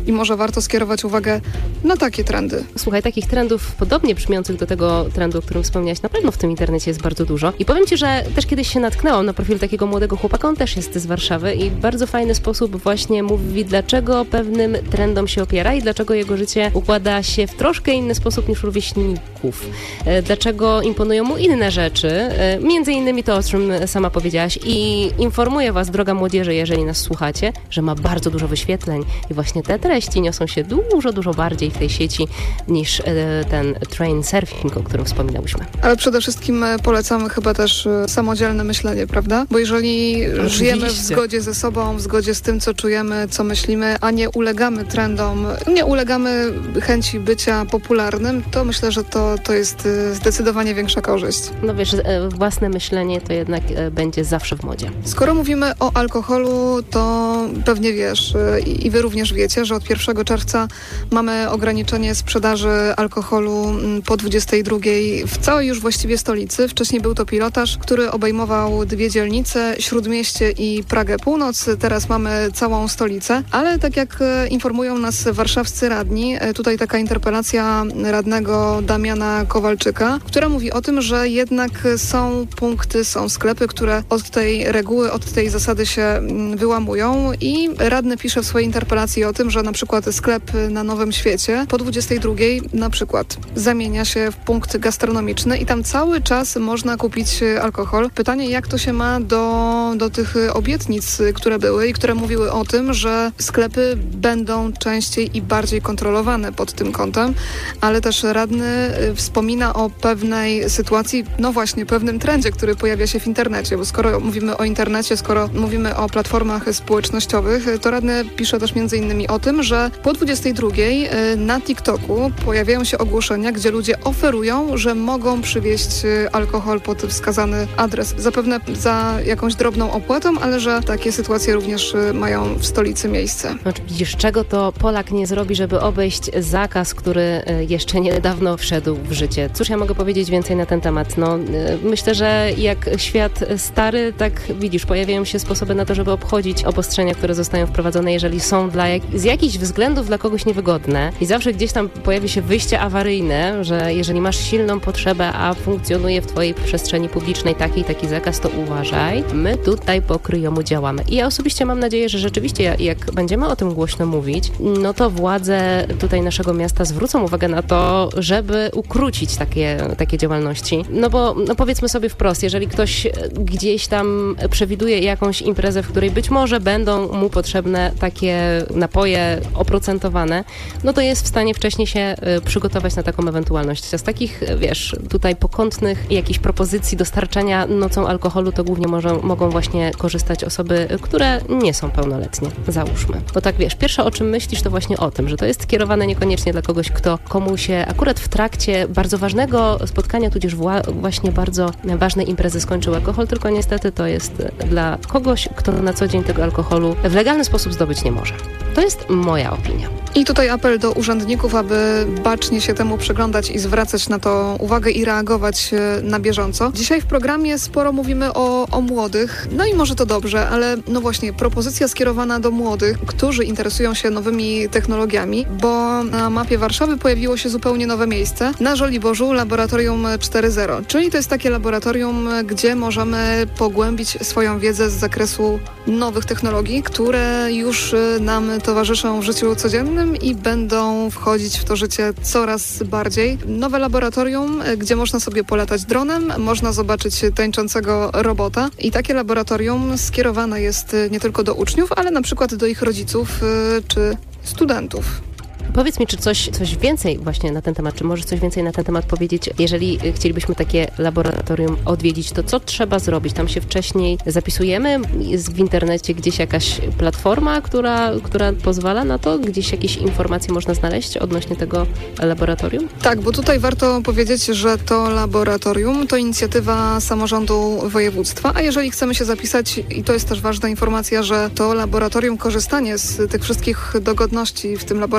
i może warto skierować uwagę na takie trendy. Słuchaj, takich trendów podobnie brzmiących do tego trendu, o którym wspomniałaś, na pewno w tym internecie jest bardzo dużo. I powiem Ci, że też kiedyś się natknęłam na profil takiego młodego chłopaka, on też jest z Warszawy i w bardzo fajny sposób właśnie mówi, dlaczego pewnym trendom się opiera i dlaczego jego życie układa się w troszkę inny sposób niż rówieśników. Dlaczego imponują mu inne rzeczy, między innymi to, o czym sama powiedziałaś, i informuję Was, droga młodzieży, jeżeli nas słuchacie, że ma bardzo dużo wyświetleń i właśnie te treści niosą się dużo bardziej w tej sieci niż ten train surfing, o którym wspominałyśmy. Ale przede wszystkim polecamy chyba też samodzielne myślenie, prawda? Bo jeżeli żyjemy w zgodzie ze sobą, w zgodzie z tym, co czujemy, co myślimy, a nie ulegamy trendom, nie ulegamy chęci bycia popularnym, to myślę, że to jest zdecydowanie większa korzyść. No wiesz, własne myślenie to jednak będzie zawsze w modzie. Skoro mówimy o alkoholu, to pewnie wiesz i wy również wiecie, że od 1 czerwca mamy ograniczenie sprzedaży alkoholu po 22 w całej już właściwie stolicy. Wcześniej był to pilotaż, który obejmował 2 dzielnice, Śródmieście i Pragę Północ. Teraz mamy całą stolicę, ale tak jak informują nas warszawscy radni, tutaj taka interpelacja radnego Damiana Kowalczyka, która mówi o tym, że jednak są punkty, są sklepy, które od tej reguły, od tej zasady się wyłamują i radny pisze w swojej interpelacji o tym, że na przykład sklep na Nowym Świecie po 22 na przykład zamienia się w punkt gastronomiczny i tam cały czas można kupić alkohol. Pytanie, jak to się ma do tych obietnic, które były i które mówiły o tym, że sklepy będą częściej i bardziej kontrolowane pod tym kątem, ale też radny wspomina o pewnej sytuacji, no właśnie, pewnym trendzie, który pojawia się w internecie, bo skoro mówimy o internecie, skoro mówimy o platformach społecznościowych, to radny pisze też między innymi o tym, że po 22 na TikToku pojawiają się ogłoszenia, gdzie ludzie oferują, że mogą przywieźć alkohol pod wskazany adres. Zapewne za jakąś drobną opłatą, ale że takie sytuacje również mają w stolicy miejsce. No, widzisz, czego to Polak nie zrobi, żeby obejść zakaz, który jeszcze niedawno wszedł w życie. Cóż ja mogę powiedzieć więcej na ten temat? No, myślę, że jak świat stary, tak widzisz, pojawiają się sposoby na to, żeby obchodzić obostrzenia, które zostają wprowadzone, jeżeli są z jakichś względów dla kogoś niewygodne. I zawsze gdzieś tam pojawi się wyjście awaryjne, że jeżeli masz silną potrzebę, a funkcjonuje w twojej przestrzeni publicznej taki zakaz, to uważaj. My tutaj po kryjomu działamy. I ja osobiście mam nadzieję, że rzeczywiście jak będziemy o tym głośno mówić, no to władze tutaj naszego miasta zwrócą uwagę na to, żeby ukrócić takie działalności. No bo powiedzmy sobie wprost, jeżeli ktoś gdzieś tam przewiduje jakąś imprezę, w której być może będą mu potrzebne takie napoje oprocentowane, no to jest w stanie wcześniej się przygotować na taką ewentualność. A z takich, wiesz, tutaj pokątnych jakichś propozycji dostarczania nocą alkoholu, to głównie mogą właśnie korzystać osoby, które nie są pełnoletnie, załóżmy. Bo tak, wiesz, pierwsze o czym myślisz, to właśnie o tym, że to jest skierowane niekoniecznie dla kogoś, komu się akurat w trakcie bardzo ważnego spotkania, tudzież właśnie bardzo ważnej imprezy skończył alkohol, tylko niestety to jest dla kogoś, kto na co dzień tego alkoholu w legalny sposób zdobyć nie może. To jest moja opinia. I tutaj apel do urzędników, aby bacznie się temu przyglądać i zwracać na to uwagę i reagować na bieżąco. Dzisiaj w programie sporo mówimy o młodych, no i może to dobrze, ale no właśnie propozycja skierowana do młodych, którzy interesują się nowymi technologiami, bo na mapie Warszawy pojawiło się zupełnie nowe miejsce. Na Żoliborzu Laboratorium 4.0, czyli to jest takie laboratorium, gdzie możemy pogłębić swoją wiedzę z zakresu nowych technologii, które już nam towarzyszą w życiu codziennym i będą wchodzić w to życie coraz bardziej. Nowe laboratorium, gdzie można sobie polatać dronem, można zobaczyć tańczącego robota i takie laboratorium skierowane jest nie tylko do uczniów, ale na przykład do ich rodziców czy studentów. Powiedz mi, czy coś więcej właśnie na ten temat, czy możesz coś więcej na ten temat powiedzieć? Jeżeli chcielibyśmy takie laboratorium odwiedzić, to co trzeba zrobić? Tam się wcześniej zapisujemy? Jest w internecie gdzieś jakaś platforma, która pozwala na to? Gdzieś jakieś informacje można znaleźć odnośnie tego laboratorium? Tak, bo tutaj warto powiedzieć, że to laboratorium to inicjatywa samorządu województwa, a jeżeli chcemy się zapisać, i to jest też ważna informacja, że to laboratorium, korzystanie z tych wszystkich dogodności w tym laboratorium jest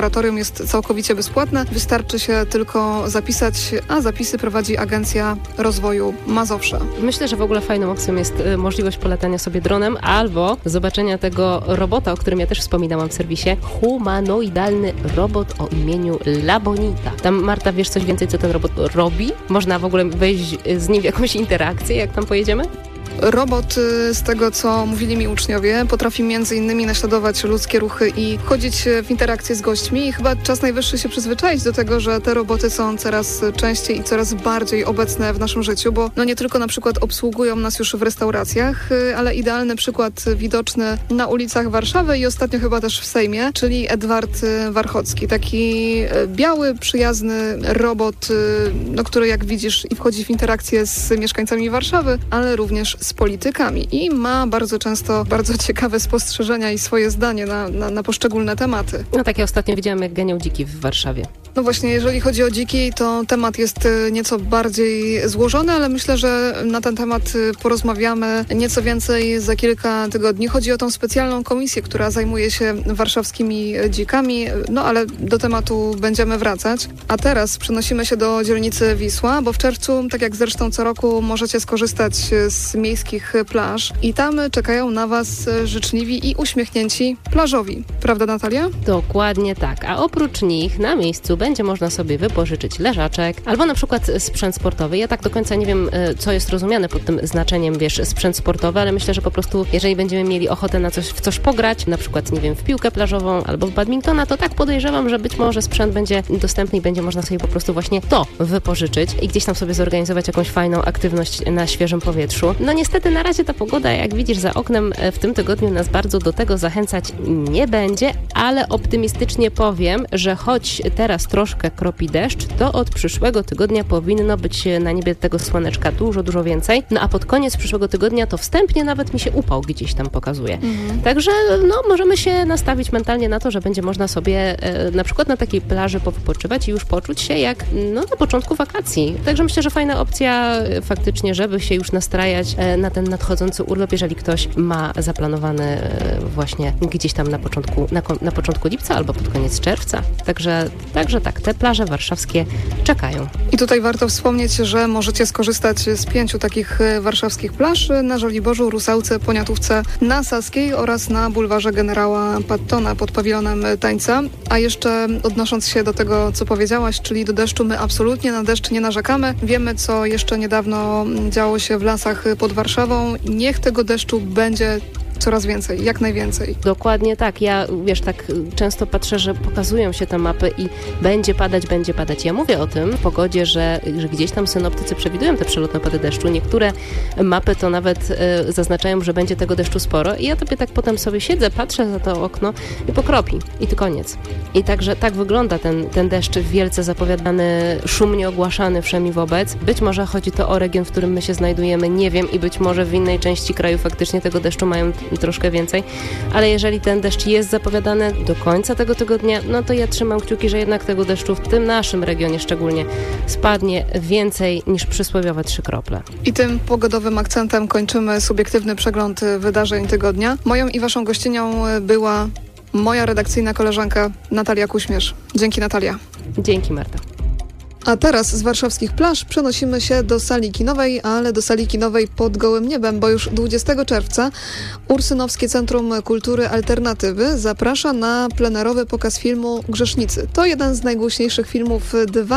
jest całkowicie bezpłatne. Wystarczy się tylko zapisać, a zapisy prowadzi Agencja Rozwoju Mazowsza. Myślę, że w ogóle fajną opcją jest możliwość polatania sobie dronem albo zobaczenia tego robota, o którym ja też wspominałam w serwisie. Humanoidalny robot o imieniu Labonita. Tam, Marta, wiesz coś więcej, co ten robot robi? Można w ogóle wejść z nim w jakąś interakcję, jak tam pojedziemy? Robot, z tego co mówili mi uczniowie, potrafi m.in. naśladować ludzkie ruchy i wchodzić w interakcję z gośćmi i chyba czas najwyższy się przyzwyczaić do tego, że te roboty są coraz częściej i coraz bardziej obecne w naszym życiu, bo nie tylko na przykład obsługują nas już w restauracjach, ale idealny przykład widoczny na ulicach Warszawy i ostatnio chyba też w Sejmie, czyli Edward Warchocki. Taki biały, przyjazny robot, który jak widzisz i wchodzi w interakcję z mieszkańcami Warszawy, ale również z politykami i ma bardzo często bardzo ciekawe spostrzeżenia i swoje zdanie na poszczególne tematy. No tak, ja ostatnio widziałam, jak ganiał dziki w Warszawie. No właśnie, jeżeli chodzi o dziki, to temat jest nieco bardziej złożony, ale myślę, że na ten temat porozmawiamy nieco więcej za kilka tygodni. Chodzi o tą specjalną komisję, która zajmuje się warszawskimi dzikami, ale do tematu będziemy wracać. A teraz przenosimy się do dzielnicy Wisła, bo w czerwcu, tak jak zresztą co roku, możecie skorzystać z miejskich plaż i tam czekają na Was życzliwi i uśmiechnięci plażowi. Prawda, Natalia? Dokładnie tak. A oprócz nich na miejscu będzie można sobie wypożyczyć leżaczek albo na przykład sprzęt sportowy. Ja tak do końca nie wiem, co jest rozumiane pod tym znaczeniem, sprzęt sportowy, ale myślę, że po prostu jeżeli będziemy mieli ochotę w coś pograć, na przykład, w piłkę plażową albo w badmintona, to tak podejrzewam, że być może sprzęt będzie dostępny i będzie można sobie po prostu właśnie to wypożyczyć i gdzieś tam sobie zorganizować jakąś fajną aktywność na świeżym powietrzu. No niestety na razie ta pogoda, jak widzisz za oknem, w tym tygodniu nas bardzo do tego zachęcać nie będzie, ale optymistycznie powiem, że choć teraz troszkę kropi deszcz, to od przyszłego tygodnia powinno być na niebie tego słoneczka dużo więcej. No a pod koniec przyszłego tygodnia to wstępnie nawet mi się upał gdzieś tam pokazuje. Także możemy się nastawić mentalnie na to, że będzie można sobie na przykład na takiej plaży powypoczywać i już poczuć się jak na początku wakacji. Także myślę, że fajna opcja faktycznie, żeby się już nastrajać na ten nadchodzący urlop, jeżeli ktoś ma zaplanowany właśnie gdzieś tam na początku lipca albo pod koniec czerwca. Także tak, te plaże warszawskie czekają. I tutaj warto wspomnieć, że możecie skorzystać z 5 takich warszawskich plaż na Żoliborzu, Rusałce, Poniatówce, na Saskiej oraz na bulwarze Generała Pattona pod pawilonem tańca. A jeszcze odnosząc się do tego, co powiedziałaś, czyli do deszczu, my absolutnie na deszcz nie narzekamy. Wiemy, co jeszcze niedawno działo się w lasach pod Warszawą. Niech tego deszczu będzie coraz więcej, jak najwięcej. Dokładnie tak. Ja, tak często patrzę, że pokazują się te mapy i będzie padać. Ja mówię o tym w pogodzie, że gdzieś tam synoptycy przewidują te przelotne opady deszczu. Niektóre mapy to nawet zaznaczają, że będzie tego deszczu sporo i ja tobie tak potem sobie siedzę, patrzę za to okno i pokropi. I to koniec. I także tak wygląda ten deszcz wielce zapowiadany, szumnie ogłaszany wszemi wobec. Być może chodzi to o region, w którym my się znajdujemy, nie wiem, i być może w innej części kraju faktycznie tego deszczu mają troszkę więcej, ale jeżeli ten deszcz jest zapowiadany do końca tego tygodnia, no to ja trzymam kciuki, że jednak tego deszczu w tym naszym regionie szczególnie spadnie więcej niż przysłowiowe 3 krople. I tym pogodowym akcentem kończymy subiektywny przegląd wydarzeń tygodnia. Moją i waszą gościnią była moja redakcyjna koleżanka Natalia Kuśmierz. Dzięki, Natalia. Dzięki, Marta. A teraz z warszawskich plaż przenosimy się do sali kinowej, ale do sali kinowej pod gołym niebem, bo już 20 czerwca Ursynowskie Centrum Kultury Alternatywy zaprasza na plenerowy pokaz filmu Grzesznicy. To jeden z najgłośniejszych filmów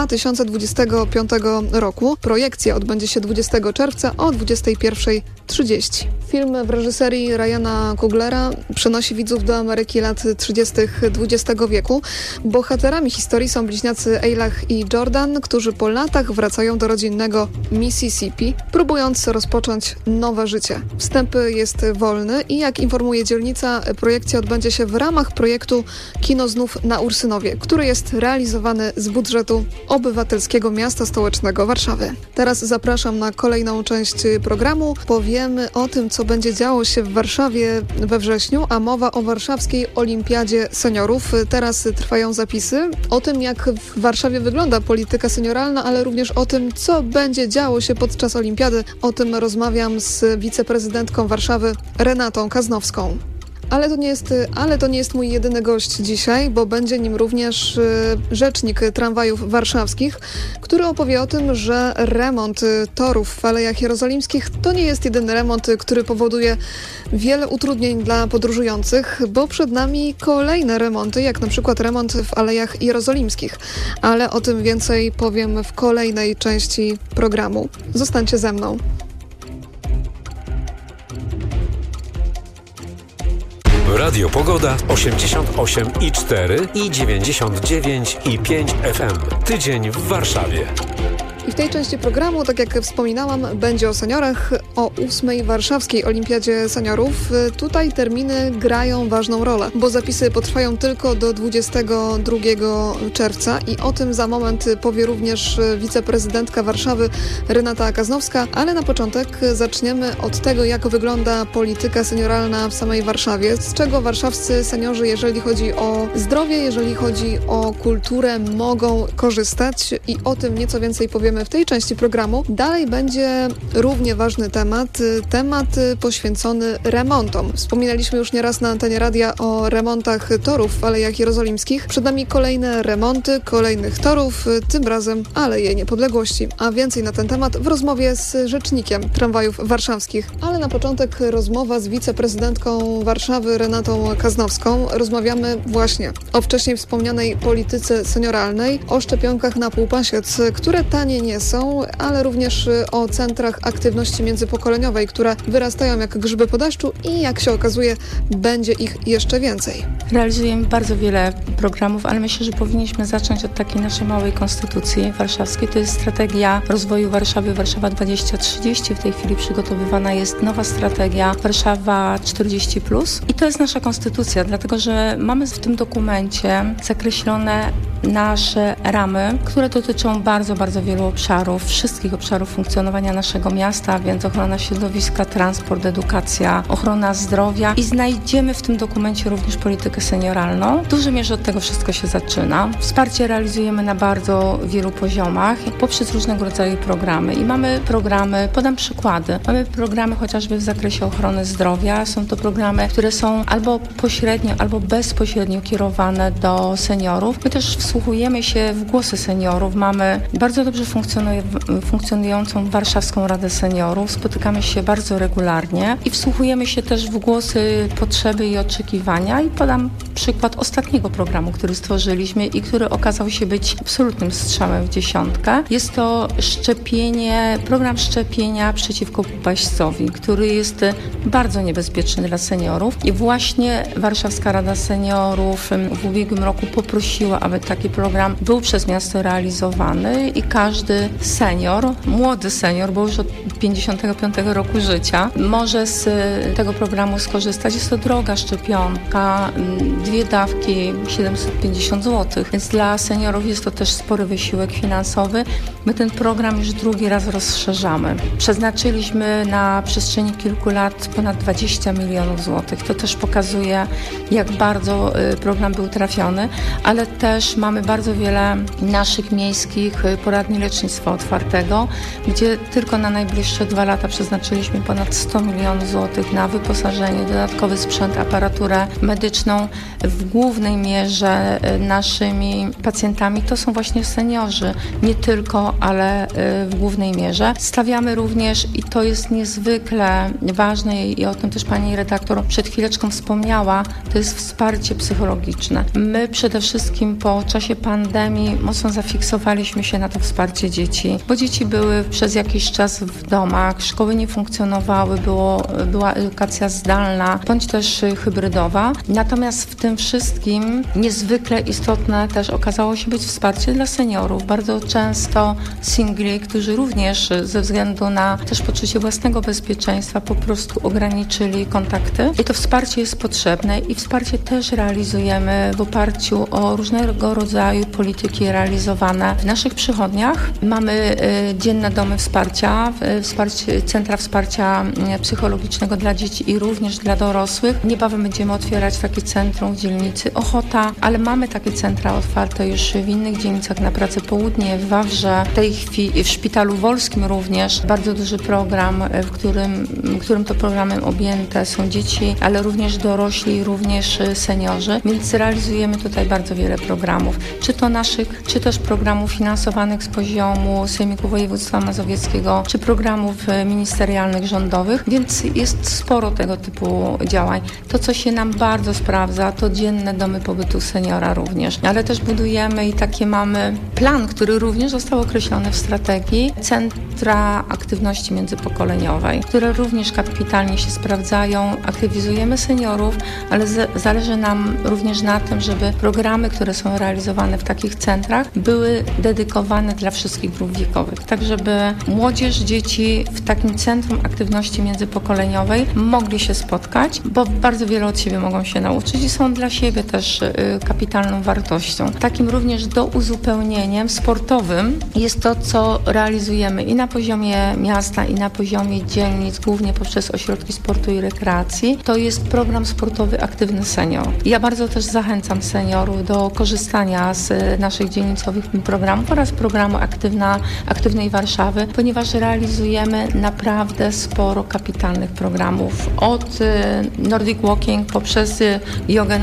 2025 roku. Projekcja odbędzie się 20 czerwca o 21:30. Film w reżyserii Ryana Cooglera przenosi widzów do Ameryki lat 30. XX wieku. Bohaterami historii są bliźniacy Eilach i Jordan, którzy po latach wracają do rodzinnego Mississippi, próbując rozpocząć nowe życie. Wstęp jest wolny i jak informuje dzielnica, projekcja odbędzie się w ramach projektu Kino znów na Ursynowie, który jest realizowany z budżetu Obywatelskiego Miasta Stołecznego Warszawy. Teraz zapraszam na kolejną część programu. Powiemy o tym, co będzie działo się w Warszawie we wrześniu, a mowa o Warszawskiej Olimpiadzie Seniorów. Teraz trwają zapisy o tym, jak w Warszawie wygląda polityka senioralna, ale również o tym, co będzie działo się podczas olimpiady. O tym rozmawiam z wiceprezydentką Warszawy Renatą Kaznowską. Ale to nie jest mój jedyny gość dzisiaj, bo będzie nim również rzecznik tramwajów warszawskich, który opowie o tym, że remont torów w Alejach Jerozolimskich to nie jest jedyny remont, który powoduje wiele utrudnień dla podróżujących, bo przed nami kolejne remonty, jak na przykład remont w Alejach Jerozolimskich. Ale o tym więcej powiem w kolejnej części programu. Zostańcie ze mną. Radio Pogoda 88,4 i 99,5 FM. Tydzień w Warszawie. I w tej części programu, tak jak wspominałam, będzie o seniorach, o 8. Warszawskiej Olimpiadzie Seniorów. Tutaj terminy grają ważną rolę, bo zapisy potrwają tylko do 22 czerwca i o tym za moment powie również wiceprezydentka Warszawy Renata Kaznowska, ale na początek zaczniemy od tego, jak wygląda polityka senioralna w samej Warszawie, z czego warszawscy seniorzy, jeżeli chodzi o zdrowie, jeżeli chodzi o kulturę, mogą korzystać i o tym nieco więcej powiemy w tej części programu. Dalej będzie równie ważny temat poświęcony remontom. Wspominaliśmy już nieraz na antenie radia o remontach torów w Alejach Jerozolimskich. Przed nami kolejne remonty kolejnych torów, tym razem Aleje Niepodległości. A więcej na ten temat w rozmowie z rzecznikiem tramwajów warszawskich. Ale na początek rozmowa z wiceprezydentką Warszawy Renatą Kaznowską. Rozmawiamy właśnie o wcześniej wspomnianej polityce senioralnej, o szczepionkach na półpasiec, które tanie nie są, ale również o centrach aktywności międzypokoleniowej, które wyrastają jak grzyby po deszczu i jak się okazuje, będzie ich jeszcze więcej. Realizujemy bardzo wiele programów, ale myślę, że powinniśmy zacząć od takiej naszej małej konstytucji warszawskiej. To jest strategia rozwoju Warszawy, Warszawa 2030. W tej chwili przygotowywana jest nowa strategia Warszawa 40+. I to jest nasza konstytucja, dlatego że mamy w tym dokumencie zakreślone nasze ramy, które dotyczą bardzo, bardzo wielu obszarów, wszystkich obszarów funkcjonowania naszego miasta, więc ochrona środowiska, transport, edukacja, ochrona zdrowia i znajdziemy w tym dokumencie również politykę senioralną. W dużej mierze od tego wszystko się zaczyna. Wsparcie realizujemy na bardzo wielu poziomach poprzez różnego rodzaju programy i mamy programy, podam przykłady, mamy programy chociażby w zakresie ochrony zdrowia. Są to programy, które są albo pośrednio, albo bezpośrednio kierowane do seniorów. My też wsłuchujemy się w głosy seniorów. Mamy bardzo dobrze funkcjonującą Warszawską Radę Seniorów. Spotykamy się bardzo regularnie i wsłuchujemy się też w głosy, potrzeby i oczekiwania. I podam przykład ostatniego programu, który stworzyliśmy i który okazał się być absolutnym strzałem w dziesiątkę. Jest to program szczepienia przeciwko półpaścowi, który jest bardzo niebezpieczny dla seniorów. I właśnie Warszawska Rada Seniorów w ubiegłym roku poprosiła, aby taki program był przez miasto realizowany i każdy senior, młody senior, bo już od 55 roku życia, może z tego programu skorzystać. Jest to droga szczepionka, 2 dawki, 750 zł, więc dla seniorów jest to też spory wysiłek finansowy. My ten program już drugi raz rozszerzamy. Przeznaczyliśmy na przestrzeni kilku lat ponad 20 milionów złotych. To też pokazuje, jak bardzo program był trafiony, ale też mamy bardzo wiele naszych miejskich poradni lecznictwa otwartego, gdzie tylko na najbliższe 2 lata przeznaczyliśmy ponad 100 milionów złotych na wyposażenie, dodatkowy sprzęt, aparaturę medyczną. W głównej mierze naszymi pacjentami to są właśnie seniorzy. Nie tylko, ale w głównej mierze. Stawiamy również, i to jest niezwykle ważne i o tym też pani redaktor przed chwileczką wspomniała, to jest wsparcie psychologiczne. My przede wszystkim po czasie pandemii mocno zafiksowaliśmy się na to wsparcie dzieci, bo dzieci były przez jakiś czas w domach, szkoły nie funkcjonowały, była edukacja zdalna, bądź też hybrydowa. Natomiast w tym wszystkim niezwykle istotne też okazało się być wsparcie dla seniorów. Bardzo często singli, którzy również ze względu na też poczucie własnego bezpieczeństwa po prostu ograniczyli kontakty. I to wsparcie jest potrzebne i wsparcie też realizujemy w oparciu o różnego rodzaju polityki realizowane w naszych przychodniach. Mamy dzienne domy wsparcia, centra wsparcia psychologicznego dla dzieci i również dla dorosłych. Niebawem będziemy otwierać takie centrum w dzielnicy Ochota, ale mamy takie centra otwarte już w innych dzielnicach, na Pracy Południe, w Wawrze, w tej chwili w Szpitalu Wolskim również. Bardzo duży program, którym to programem objęte są dzieci, ale również dorośli, również seniorzy, więc realizujemy tutaj bardzo wiele programów, czy to naszych, czy też programów finansowanych z poziomu Sejmiku Województwa Mazowieckiego, czy programów ministerialnych, rządowych, więc jest sporo tego typu działań. To, co się nam bardzo sprawdza, to dzienne domy pobytu seniora również, ale też budujemy i takie mamy plan, który również został określony w strategii, centra aktywności międzypokoleniowej, które również kapitalnie się sprawdzają. Aktywizujemy seniorów, ale zależy nam również na tym, żeby programy, które są realizowane w takich centrach, były dedykowane dla wszystkich grup wiekowych, tak żeby młodzież, dzieci w takim centrum aktywności międzypokoleniowej mogli się spotkać, bo bardzo wiele od siebie mogą się nauczyć i są dla siebie też kapitalną wartością. Takim również douzupełnieniem sportowym jest to, co realizujemy i na poziomie miasta, i na poziomie dzielnic, głównie poprzez ośrodki sportu i rekreacji. To jest program sportowy Aktywny Senior. Ja bardzo też zachęcam seniorów do korzystania z naszych dzielnicowych programów oraz programu Aktywnej Warszawy, ponieważ realizujemy naprawdę sporo kapitalnych programów. Od Nordic Walking poprzez jogę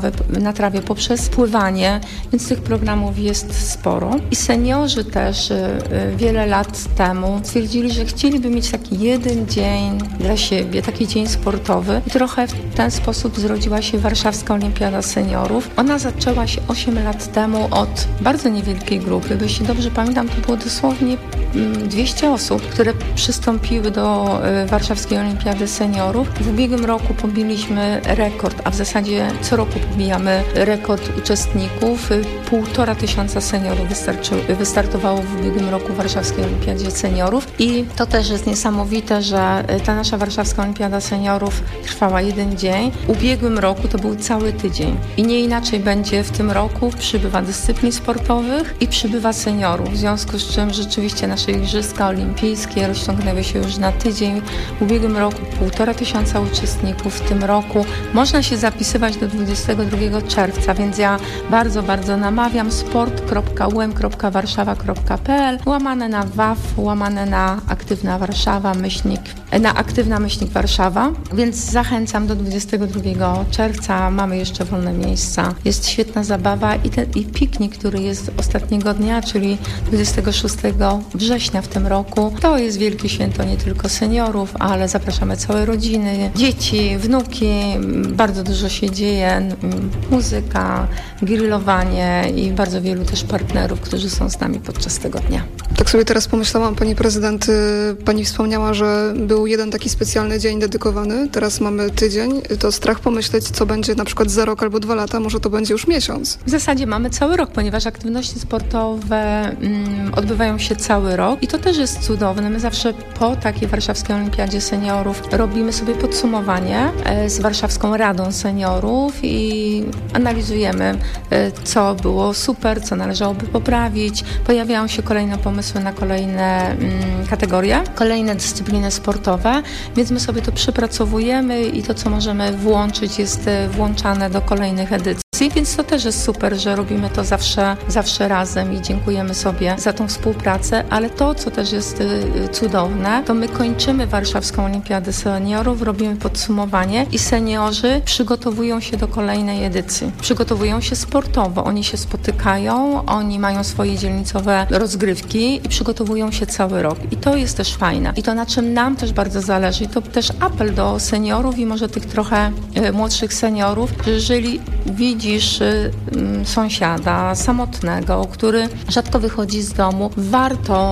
na trawie, poprzez pływanie, więc tych programów jest sporo. I seniorzy też wiele lat temu stwierdzili, że chcieliby mieć taki jeden dzień dla siebie, taki dzień sportowy. I trochę w ten sposób zrodziła się Warszawska Olimpiada Seniorów. Ona zaczęła się 8 lat temu od bardzo niewielkiej grupy. Jeśli dobrze pamiętam, to było dosłownie 200 osób, które przystąpiły do Warszawskiej Olimpiady Seniorów. W ubiegłym roku pobiliśmy rekord, a w zasadzie co roku pobijamy rekord uczestników. 1500 seniorów wystartowało w ubiegłym roku w Warszawskiej Olimpiadzie Seniorów i to też jest niesamowite, że ta nasza Warszawska Olimpiada Seniorów trwała jeden dzień. W ubiegłym roku to był cały tydzień i nie inaczej będzie w tym roku. Przybywa dyscyplin sportowych i przybywa seniorów, w związku z czym rzeczywiście nasze Igrzyska Olimpijskie rozciągnęły się już na tydzień. W ubiegłym roku 1500 uczestników, w tym roku można się zapisywać do 22 czerwca, więc ja bardzo, bardzo namawiam sport.um.warszawa.pl łamane na WAF, łamane na Aktywna Warszawa, Aktywna Warszawa, więc zachęcam do 22 czerwca, mamy jeszcze wolne miejsca, jest świetna zabawa i piknik, który jest ostatniego dnia, czyli 26 września w tym roku. To jest wielkie święto nie tylko seniorów, ale zapraszamy całe rodziny, dzieci, wnuki, bardzo dużo się dzieje, muzyka, grillowanie i bardzo wielu też partnerów, którzy są z nami podczas tego dnia. Tak sobie teraz pomyślałam, pani prezydent, pani wspomniała, że był jeden taki specjalny dzień dedykowany, teraz mamy tydzień, to strach pomyśleć, co będzie na przykład za rok albo 2 lata, może to będzie już miesiąc. W zasadzie mamy cały rok, ponieważ aktywności sportowe odbywają się cały rok i to też jest cudowne. My zawsze po takiej Warszawskiej Olimpiadzie Seniorów robimy sobie podsumowanie z Warszawską Radą Seniorów i analizujemy, co było super, co należałoby poprawić. Pojawiają się kolejne pomysły na kolejne kategorie, kolejne dyscypliny sportowe, więc my sobie to przepracowujemy i to, co możemy włączyć, jest włączane do kolejnych edycji. Więc to też jest super, że robimy to zawsze razem i dziękujemy sobie za tą współpracę, ale to, co też jest cudowne, to my kończymy Warszawską Olimpiadę Seniorów, robimy podsumowanie i seniorzy przygotowują się do kolejnej edycji. Przygotowują się sportowo, oni się spotykają, oni mają swoje dzielnicowe rozgrywki i przygotowują się cały rok. I to jest też fajne. I to, na czym nam też bardzo zależy, i to też apel do seniorów i może tych trochę młodszych seniorów, że jeżeli widzisz sąsiada samotnego, który rzadko wychodzi z domu, warto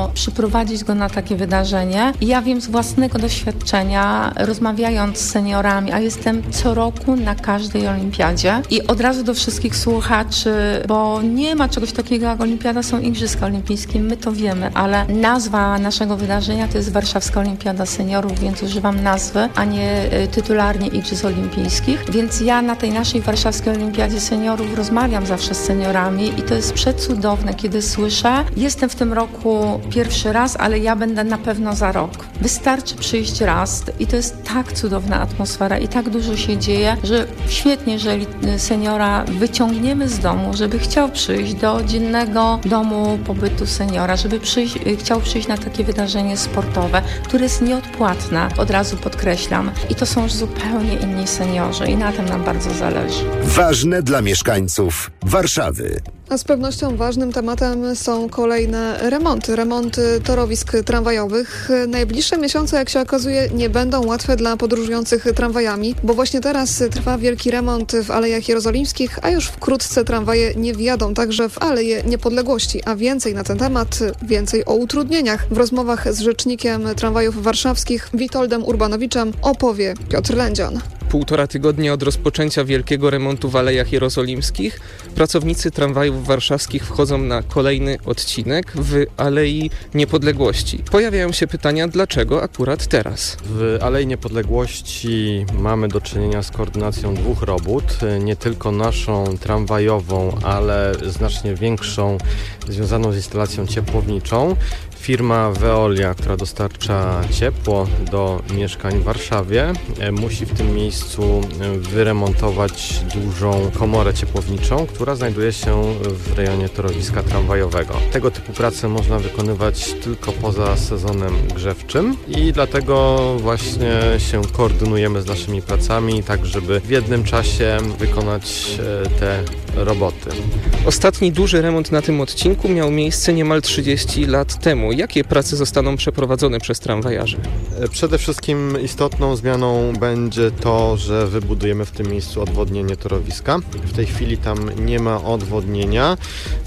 warto przyprowadzić go na takie wydarzenie. I ja wiem z własnego doświadczenia, rozmawiając z seniorami, a jestem co roku na każdej olimpiadzie i od razu do wszystkich słuchaczy, bo nie ma czegoś takiego jak olimpiada, są Igrzyska Olimpijskie, my to wiemy, ale nazwa naszego wydarzenia to jest Warszawska Olimpiada Seniorów, więc używam nazwy, a nie tytularnie Igrzysk Olimpijskich. Więc ja na tej naszej Warszawskiej Olimpiadzie Seniorów rozmawiam zawsze z seniorami i to jest przecudowne, kiedy słyszę, jestem w tym roku pierwszy raz, ale ja będę na pewno za rok. Wystarczy przyjść raz i to jest tak cudowna atmosfera i tak dużo się dzieje, że świetnie, jeżeli seniora wyciągniemy z domu, żeby chciał przyjść do dziennego domu pobytu seniora, żeby chciał przyjść na takie wydarzenie sportowe, które jest nieodpłatne, od razu podkreślam. I to są już zupełnie inni seniorzy i na tym nam bardzo zależy. Ważne dla mieszkańców Warszawy. A z pewnością ważnym tematem są kolejne remonty torowisk tramwajowych. Najbliższe miesiące, jak się okazuje, nie będą łatwe dla podróżujących tramwajami, bo właśnie teraz trwa wielki remont w Alejach Jerozolimskich, a już wkrótce tramwaje nie wjadą także w Aleje Niepodległości. A więcej na ten temat, więcej o utrudnieniach w rozmowach z rzecznikiem tramwajów warszawskich Witoldem Urbanowiczem opowie Piotr Lędzion. 1,5 tygodnia od rozpoczęcia wielkiego remontu w Alejach Jerozolimskich pracownicy tramwajów warszawskich wchodzą na kolejny odcinek w Alei Niepodległości. Pojawiają się pytania, dlaczego akurat teraz? W Alei Niepodległości mamy do czynienia z koordynacją 2 robót, nie tylko naszą tramwajową, ale znacznie większą, związaną z instalacją ciepłowniczą. Firma Veolia, która dostarcza ciepło do mieszkań w Warszawie, musi w tym miejscu wyremontować dużą komorę ciepłowniczą, która znajduje się w rejonie torowiska tramwajowego. Tego typu prace można wykonywać tylko poza sezonem grzewczym i dlatego właśnie się koordynujemy z naszymi pracami, tak żeby w jednym czasie wykonać te roboty. Ostatni duży remont na tym odcinku miał miejsce niemal 30 lat temu. Jakie prace zostaną przeprowadzone przez tramwajarzy? Przede wszystkim istotną zmianą będzie to, że wybudujemy w tym miejscu odwodnienie torowiska. W tej chwili tam nie ma odwodnienia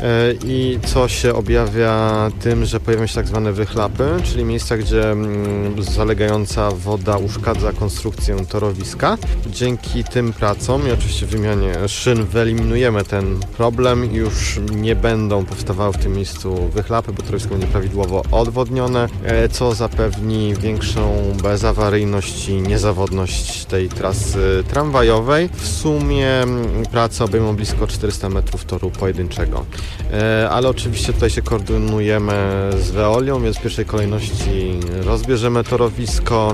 i co się objawia tym, że pojawią się tak zwane wychlapy, czyli miejsca, gdzie zalegająca woda uszkadza konstrukcję torowiska. Dzięki tym pracom i oczywiście wymianie szyn wyeliminujemy ten problem i już nie będą powstawały w tym miejscu wychlapy, bo torowisko będzie prawidłowo odwodnione, co zapewni większą bezawaryjność i niezawodność tej trasy tramwajowej. W sumie prace obejmą blisko 400 metrów toru pojedynczego. Ale oczywiście tutaj się koordynujemy z Veolią, więc w pierwszej kolejności rozbierzemy torowisko,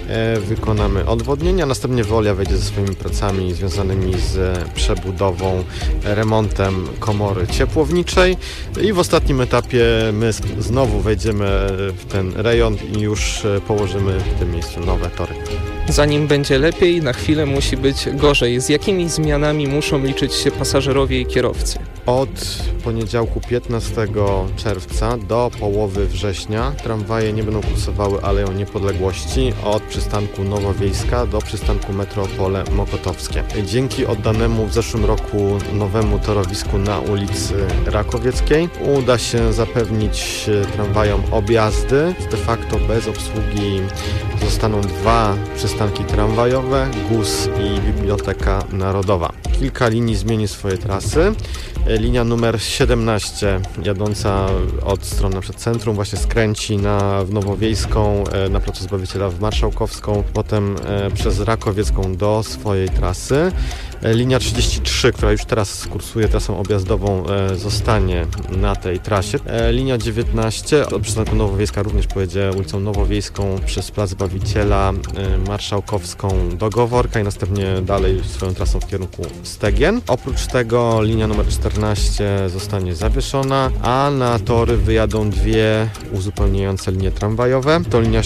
wykonamy odwodnienie, a następnie Veolia wejdzie ze swoimi pracami związanymi z przebudową, remontem komory ciepłowniczej i w ostatnim etapie my znowu wejdziemy w ten rejon i już położymy w tym miejscu nowe tory. Zanim będzie lepiej, na chwilę musi być gorzej. Z jakimi zmianami muszą liczyć się pasażerowie i kierowcy? Od poniedziałku 15 czerwca do połowy września tramwaje nie będą kursowały Aleją Niepodległości od przystanku Nowowiejska do przystanku Metropole Mokotowskie. Dzięki oddanemu w zeszłym roku nowemu torowisku na ulicy Rakowieckiej uda się zapewnić tramwajom objazdy. De facto bez obsługi zostaną 2 przystanki tramwajowe, GUS i Biblioteka Narodowa. Kilka linii zmieni swoje trasy. Linia numer 17 jadąca od strony na przykład centrum właśnie skręci w Nowowiejską, na Placu Zbawiciela w Marszałkowską, potem przez Rakowiecką do swojej trasy. Linia 33, która już teraz kursuje trasą objazdową, zostanie na tej trasie. Linia 19 od przystanku Nowowiejska również pojedzie ulicą Nowowiejską przez Plac Zbawiciela, Marszałkowską do Goworka i następnie dalej swoją trasą w kierunku Stegien. Oprócz tego linia numer 14 zostanie zawieszona, a na tory wyjadą 2 uzupełniające linie tramwajowe. To linia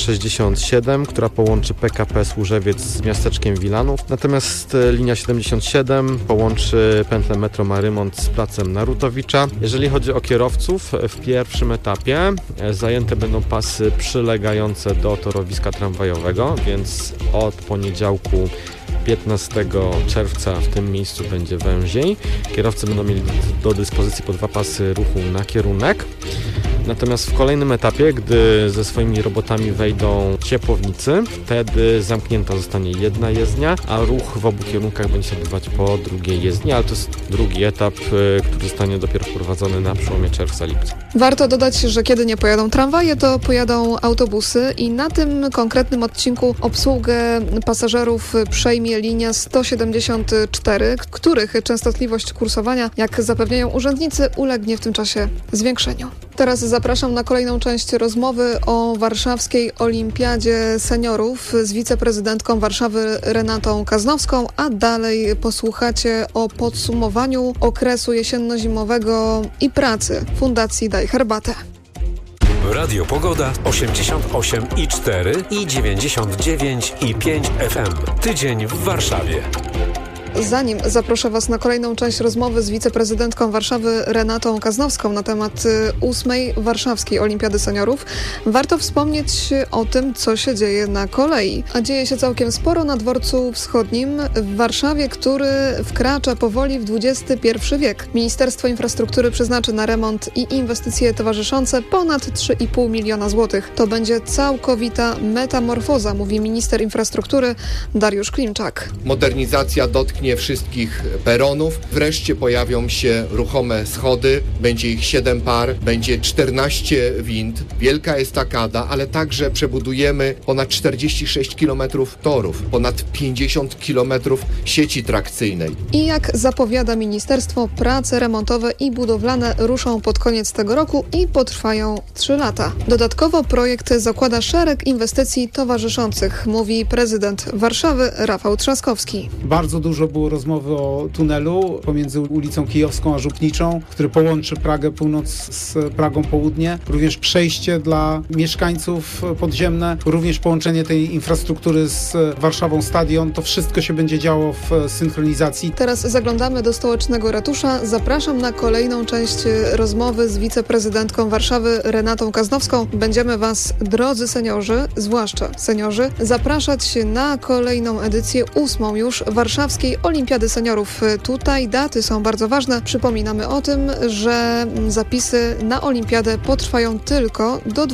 67, która połączy PKP Służewiec z miasteczkiem Wilanów, natomiast linia 77 połączy pętlę metro Marymont z placem Narutowicza. Jeżeli chodzi o kierowców, w pierwszym etapie zajęte będą pasy przylegające do torowiska tramwajowego, więc od poniedziałku 15 czerwca w tym miejscu będzie węziej. Kierowcy będą mieli do dyspozycji po 2 pasy ruchu na kierunek. Natomiast w kolejnym etapie, gdy ze swoimi robotami wejdą ciepłownicy, wtedy zamknięta zostanie jedna jezdnia, a ruch w obu kierunkach będzie się odbywać po drugiej jezdni, ale to jest drugi etap, który zostanie dopiero wprowadzony na przełomie czerwca-lipca. Warto dodać, że kiedy nie pojadą tramwaje, to pojadą autobusy i na tym konkretnym odcinku obsługę pasażerów przejmie linia 174, których częstotliwość kursowania, jak zapewniają urzędnicy, ulegnie w tym czasie zwiększeniu. Teraz zapraszam na kolejną część rozmowy o warszawskiej Olimpiadzie Seniorów z wiceprezydentką Warszawy Renatą Kaznowską, a dalej posłuchacie o podsumowaniu okresu jesienno-zimowego i pracy Fundacji Daj Herbatę. Radio Pogoda 88,4 i 99,5 FM. Tydzień w Warszawie. Zanim zaproszę Was na kolejną część rozmowy z wiceprezydentką Warszawy Renatą Kaznowską na temat 8. Warszawskiej Olimpiady Seniorów, warto wspomnieć o tym, co się dzieje na kolei. A dzieje się całkiem sporo na Dworcu Wschodnim w Warszawie, który wkracza powoli w XXI wiek. Ministerstwo Infrastruktury przeznaczy na remont i inwestycje towarzyszące ponad 3,5 miliona złotych. To będzie całkowita metamorfoza, mówi minister infrastruktury Dariusz Klimczak. Modernizacja dotknie wszystkich peronów. Wreszcie pojawią się ruchome schody, będzie ich 7 par, będzie 14 wind, wielka estakada, ale także przebudujemy ponad 46 km torów, ponad 50 km sieci trakcyjnej. I jak zapowiada ministerstwo, prace remontowe i budowlane ruszą pod koniec tego roku i potrwają 3 lata. Dodatkowo projekt zakłada szereg inwestycji towarzyszących, mówi prezydent Warszawy Rafał Trzaskowski. Bardzo dużo było rozmowy o tunelu pomiędzy ulicą Kijowską a Żupniczą, który połączy Pragę Północ z Pragą Południe. Również przejście dla mieszkańców podziemne, również połączenie tej infrastruktury z Warszawą Stadion. To wszystko się będzie działo w synchronizacji. Teraz zaglądamy do stołecznego ratusza. Zapraszam na kolejną część rozmowy z wiceprezydentką Warszawy Renatą Kaznowską. Będziemy Was, drodzy seniorzy, zwłaszcza seniorzy, zapraszać na kolejną edycję, 8. już Warszawskiej Olimpiady Seniorów. Tutaj daty są bardzo ważne. Przypominamy o tym, że zapisy na Olimpiadę potrwają tylko do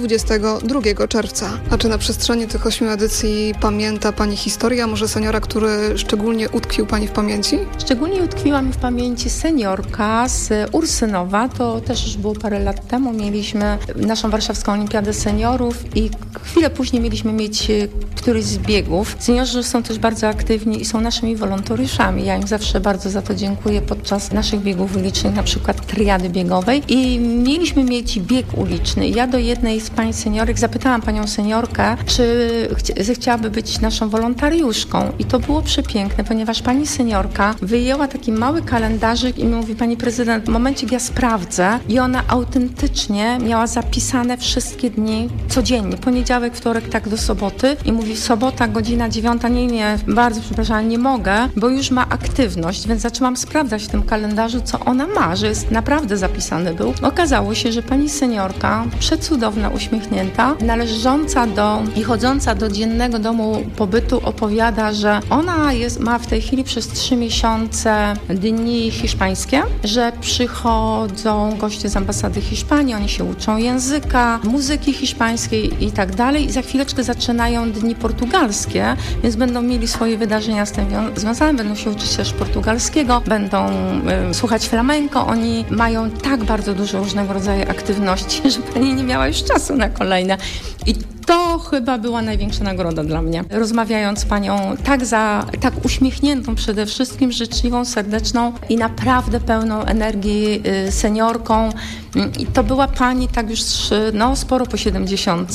22 czerwca. A czy na przestrzeni tych 8 edycji pamięta Pani historię, a może seniora, który szczególnie utkwił Pani w pamięci? Szczególnie utkwiła mi w pamięci seniorka z Ursynowa. To też już było parę lat temu. Mieliśmy naszą Warszawską Olimpiadę Seniorów i chwilę później mieliśmy mieć któryś z biegów. Seniorzy są też bardzo aktywni i są naszymi wolontariuszami. Ja im zawsze bardzo za to dziękuję podczas naszych biegów ulicznych, na przykład triady biegowej. I mieliśmy mieć bieg uliczny. Ja do jednej z pań seniorek zapytałam panią seniorkę, czy chciałaby być naszą wolontariuszką. I to było przepiękne, ponieważ pani seniorka wyjęła taki mały kalendarzyk i mówi: pani prezydent, momencik, ja sprawdzę. I ona autentycznie miała zapisane wszystkie dni codziennie. Poniedziałek, wtorek, tak do soboty. I mówi: sobota, godzina 9. Nie, bardzo przepraszam, nie mogę, bo już ma aktywność, więc zaczęłam sprawdzać w tym kalendarzu, co ona ma, że jest naprawdę zapisany był. Okazało się, że pani seniorka, przecudowna, uśmiechnięta, należąca do i chodząca do dziennego domu pobytu, opowiada, że ona ma w tej chwili przez 3 miesiące dni hiszpańskie, że przychodzą goście z ambasady Hiszpanii, oni się uczą języka, muzyki hiszpańskiej i tak dalej. I za chwileczkę zaczynają dni portugalskie, więc będą mieli swoje wydarzenia z tym związane, będą się uczyć też portugalskiego, będą słuchać flamenco. Oni mają tak bardzo dużo różnego rodzaju aktywności, że pani nie miała już czasu na kolejne. I to chyba była największa nagroda dla mnie. Rozmawiając z panią tak uśmiechniętą przede wszystkim, życzliwą, serdeczną i naprawdę pełną energii seniorką. I to była pani tak już sporo po 70,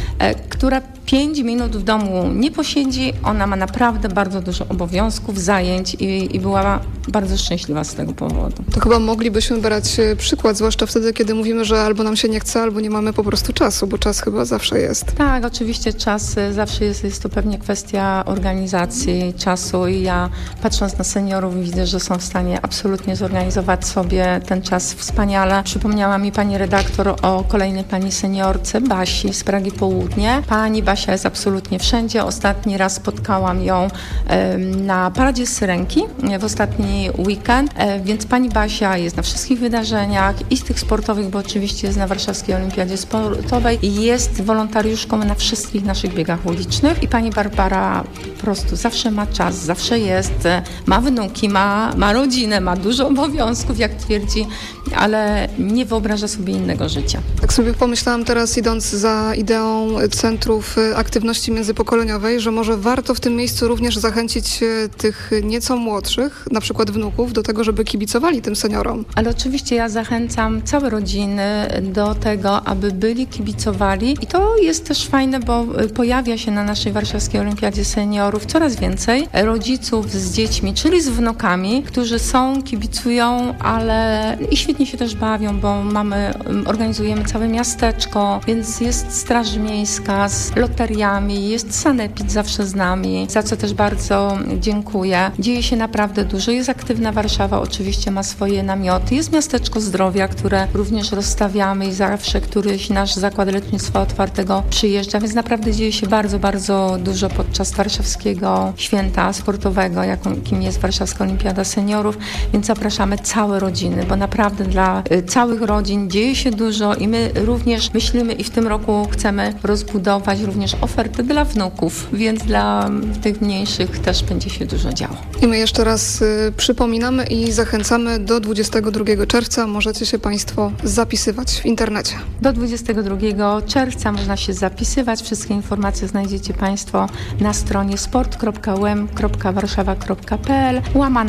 która 5 minut w domu nie posiedzi. Ona ma naprawdę bardzo dużo obowiązków, zajęć i była bardzo szczęśliwa z tego powodu. To chyba moglibyśmy brać przykład, zwłaszcza wtedy, kiedy mówimy, że albo nam się nie chce, albo nie mamy po prostu czasu, bo czas chyba zawsze jest. Tak, oczywiście czas zawsze jest to pewnie kwestia organizacji czasu i ja, patrząc na seniorów, widzę, że są w stanie absolutnie zorganizować sobie ten czas wspaniale. Przypomniała mi pani redaktor o kolejnej pani seniorce, Basi z Pragi Południe. Pani Basia jest absolutnie wszędzie. Ostatni raz spotkałam ją na Paradzie Syrenki w ostatni weekend, więc pani Basia jest na wszystkich wydarzeniach i z tych sportowych, bo oczywiście jest na Warszawskiej Olimpiadzie Sportowej i jest wolontariuszką na wszystkich naszych biegach ulicznych i pani Barbara po prostu zawsze ma czas, zawsze jest, ma wnuki, ma rodzinę, ma dużo obowiązków, jak twierdzi, ale nie wyobraża sobie innego życia. Tak sobie pomyślałam teraz, idąc za ideą centrów aktywności międzypokoleniowej, że może warto w tym miejscu również zachęcić tych nieco młodszych, na przykład wnuków, do tego, żeby kibicowali tym seniorom. Ale oczywiście ja zachęcam całe rodziny do tego, aby byli, kibicowali i to jest też fajne, bo pojawia się na naszej Warszawskiej Olimpiadzie Seniorów coraz więcej rodziców z dziećmi, czyli z wnukami, którzy są, kibicują, ale i świetnie się też bawią, bo organizujemy całe miasteczko, więc jest Straż Miejska z loteriami, jest sanepid zawsze z nami, za co też bardzo dziękuję. Dzieje się naprawdę dużo, jest aktywna Warszawa, oczywiście ma swoje namioty, jest Miasteczko Zdrowia, które również rozstawiamy i zawsze któryś nasz zakład lecznictwa otwartego przyjeżdża, więc naprawdę dzieje się bardzo, bardzo dużo podczas warszawskiego święta sportowego, jakim jest Warszawska Olimpiada Seniorów, więc zapraszamy całe rodziny, bo naprawdę dla całych rodzin dzieje się dużo i my również myślimy i w tym roku chcemy rozbudować również ofertę dla wnuków, więc dla tych mniejszych też będzie się dużo działo. I my jeszcze raz przypominamy i zachęcamy do 22 czerwca. Możecie się Państwo zapisywać w internecie. Do 22 czerwca można się zapisywać. Wszystkie informacje znajdziecie Państwo na stronie sport.um.warszawa.pl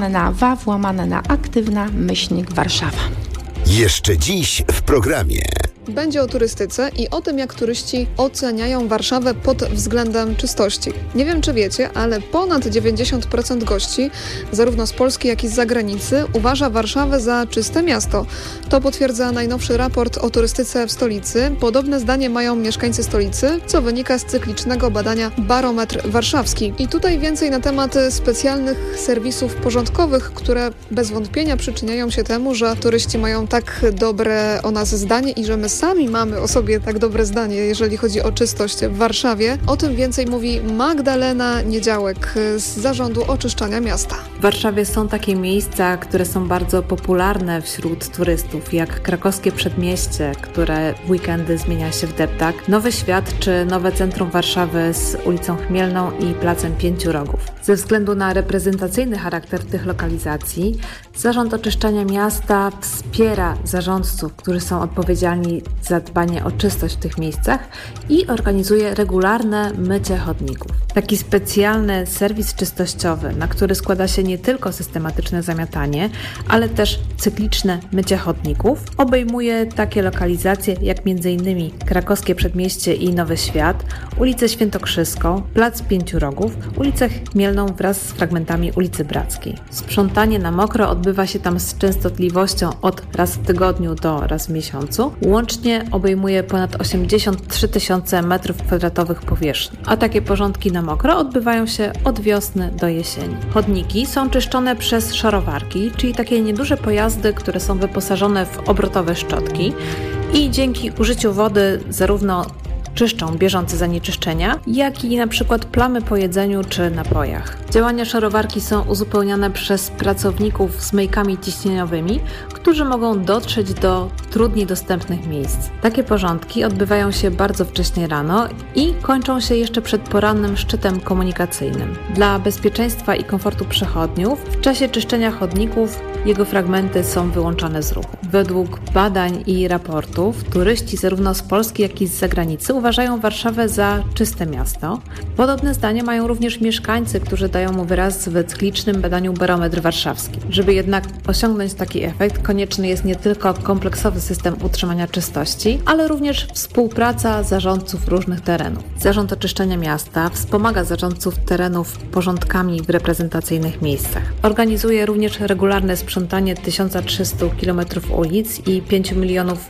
/WAW/aktywna-Warszawa. Jeszcze dziś w programie. Będzie o turystyce i o tym, jak turyści oceniają Warszawę pod względem czystości. Nie wiem, czy wiecie, ale ponad 90% gości, zarówno z Polski, jak i z zagranicy, uważa Warszawę za czyste miasto. To potwierdza najnowszy raport o turystyce w stolicy. Podobne zdanie mają mieszkańcy stolicy, co wynika z cyklicznego badania Barometr Warszawski. I tutaj więcej na temat specjalnych serwisów porządkowych, które bez wątpienia przyczyniają się temu, że turyści mają tak dobre o nas zdanie i że my sami mamy o sobie tak dobre zdanie, jeżeli chodzi o czystość w Warszawie. O tym więcej mówi Magdalena Niedziałek z Zarządu Oczyszczania Miasta. W Warszawie są takie miejsca, które są bardzo popularne wśród turystów, jak krakowskie Przedmieście, które w weekendy zmienia się w deptak, Nowy Świat czy nowe centrum Warszawy z ulicą Chmielną i Placem Pięciu Rogów. Ze względu na reprezentacyjny charakter tych lokalizacji, Zarząd Oczyszczania Miasta wspiera zarządców, którzy są odpowiedzialni za dbanie o czystość w tych miejscach i organizuje regularne mycie chodników. Taki specjalny serwis czystościowy, na który składa się nie tylko systematyczne zamiatanie, ale też cykliczne mycie chodników, obejmuje takie lokalizacje jak m.in. krakowskie Przedmieście i Nowy Świat, ulicę Świętokrzyską, Plac Pięciu Rogów, ulicę Chmielną wraz z fragmentami ulicy Brackiej. Sprzątanie na mokro odbywa się tam z częstotliwością od raz w tygodniu do raz w miesiącu. Łącznie obejmuje ponad 83 000 m2 powierzchni, a takie porządki na mokro odbywają się od wiosny do jesieni. Chodniki są czyszczone przez szarowarki, czyli takie nieduże pojazdy, które są wyposażone w obrotowe szczotki i dzięki użyciu wody zarówno czyszczą bieżące zanieczyszczenia, jak i na przykład plamy po jedzeniu czy napojach. Działania szarowarki są uzupełniane przez pracowników z myjkami ciśnieniowymi, którzy mogą dotrzeć do trudniej dostępnych miejsc. Takie porządki odbywają się bardzo wcześnie rano i kończą się jeszcze przed porannym szczytem komunikacyjnym. Dla bezpieczeństwa i komfortu przechodniów w czasie czyszczenia chodników jego fragmenty są wyłączane z ruchu. Według badań i raportów turyści zarówno z Polski, jak i z zagranicy uważają Warszawę za czyste miasto. Podobne zdanie mają również mieszkańcy, którzy dają mu wyraz w cyklicznym badaniu Barometr Warszawski. Żeby jednak osiągnąć taki efekt, konieczny jest nie tylko kompleksowy system utrzymania czystości, ale również współpraca zarządców różnych terenów. Zarząd Oczyszczania Miasta wspomaga zarządców terenów porządkami w reprezentacyjnych miejscach. Organizuje również regularne sprzątanie 1300 km ulic i 5 milionów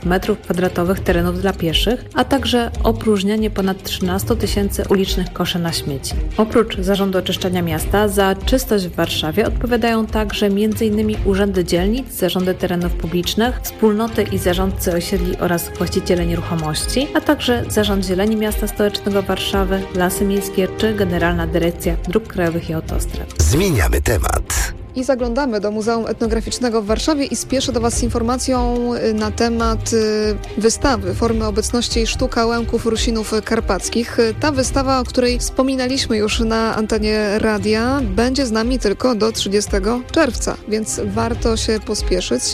m2 terenów dla pieszych, a także opróżnianie ponad 13 000 ulicznych koszy na śmieci. Oprócz Zarządu Oczyszczania Miasta za czystość w Warszawie odpowiadają także m.in. urzędy dzielnic, zarządy terenów publicznych, wspólnoty i zarządcy osiedli oraz właściciele nieruchomości, a także Zarząd Zieleni Miasta Stołecznego Warszawy, Lasy Miejskie czy Generalna Dyrekcja Dróg Krajowych i Autostrad. Zmieniamy temat. I zaglądamy do Muzeum Etnograficznego w Warszawie i spieszę do Was z informacją na temat wystawy Formy obecności i sztuka łemków Rusinów karpackich. Ta wystawa, o której wspominaliśmy już na antenie radia, będzie z nami tylko do 30 czerwca, więc warto się pospieszyć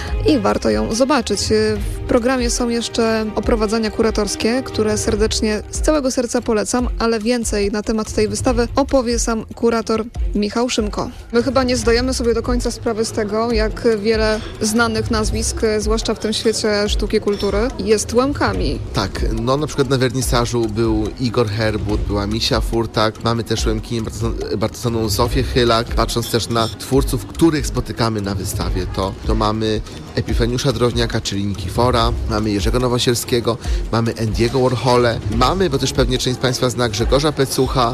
i warto ją zobaczyć. W programie są jeszcze oprowadzania kuratorskie, które serdecznie, z całego serca polecam, ale więcej na temat tej wystawy opowie sam kurator Michał Szymko. My chyba nie zdajemy sobie do końca sprawy z tego, jak wiele znanych nazwisk, zwłaszcza w tym świecie sztuki i kultury, jest łemkami. Tak, no na przykład na wernisażu był Igor Herbut, była Misia Furtak, mamy też łemkinię Bartosoną Zofię Chylak. Patrząc też na twórców, których spotykamy na wystawie, to mamy Epifeniusza Drowniaka, czyli Nikifora, mamy Jerzego Nowosielskiego, mamy Andy'ego Warhola, mamy, bo też pewnie część z Państwa zna, Grzegorza Pecucha,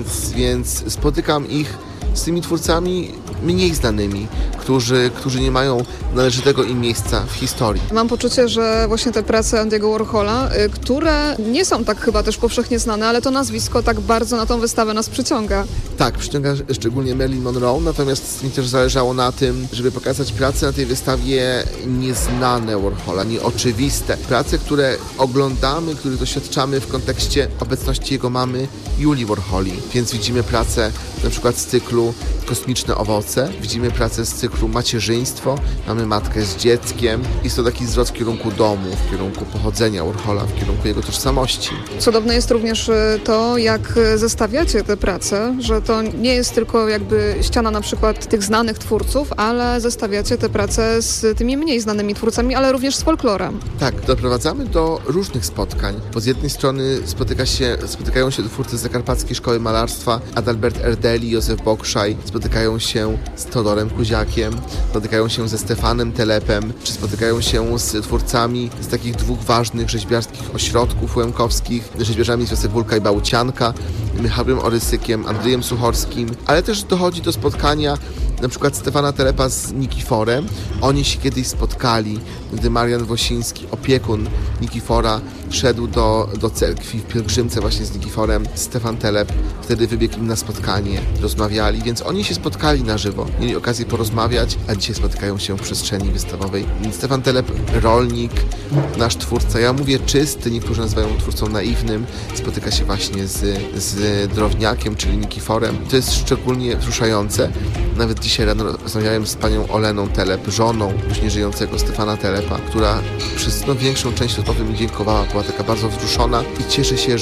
więc spotykam ich z tymi twórcami mniej znanymi, którzy nie mają należytego im miejsca w historii. Mam poczucie, że właśnie te prace Andy'ego Warhola, które nie są tak chyba też powszechnie znane, ale to nazwisko tak bardzo na tą wystawę nas przyciąga. Tak, przyciąga szczególnie Marilyn Monroe, natomiast mi też zależało na tym, żeby pokazać prace na tej wystawie nieznane Warhola, nieoczywiste. Prace, które oglądamy, które doświadczamy w kontekście obecności jego mamy Julii Warholi. Więc widzimy pracę na przykład z cyklu Kosmiczne owoce, widzimy pracę z cyklu Macierzyństwo, mamy matkę z dzieckiem. Jest to taki zwrot w kierunku domu, w kierunku pochodzenia Warhola, w kierunku jego tożsamości. Cudowne jest również to, jak zestawiacie te prace, że to nie jest tylko jakby ściana na przykład tych znanych twórców, ale zestawiacie te prace z tymi mniej znanymi twórcami, ale również z folklorem. Tak, doprowadzamy do różnych spotkań, bo z jednej strony spotykają się twórcy z Zakarpackiej Szkoły Malarstwa, Adalbert Erdeli, Józef Bokszaj, spotykają się z Teodorem Kuziakiem, spotykają się ze Stefanem Telepem, czy spotykają się z twórcami z takich dwóch ważnych rzeźbiarskich ośrodków łemkowskich, rzeźbiarzami z wiosek Wólka i Bałcianka, Michałem Orysykiem, Andrzejem Suchorskim, ale też dochodzi do spotkania na przykład Stefana Telepa z Nikiforem. Oni się kiedyś spotkali, gdy Marian Wosiński, opiekun Nikifora, szedł do cerkwi w pielgrzymce właśnie z Nikiforem. Stefan Telep wtedy wybiegł im na spotkanie, rozmawiali, więc oni się spotkali na żywo, mieli okazję porozmawiać, a dzisiaj spotykają się w przestrzeni wystawowej. Stefan Telep, rolnik, nasz twórca, ja mówię czysty, niektórzy nazywają twórcą naiwnym, spotyka się właśnie z Drowniakiem, czyli Nikiforem. To jest szczególnie wzruszające. Nawet dzisiaj rano rozmawiałem z panią Oleną Telep, żoną już nieżyjącego Stefana Telepa, która przez większą część rozmowy mi dziękowała, była taka bardzo wzruszona i cieszę się,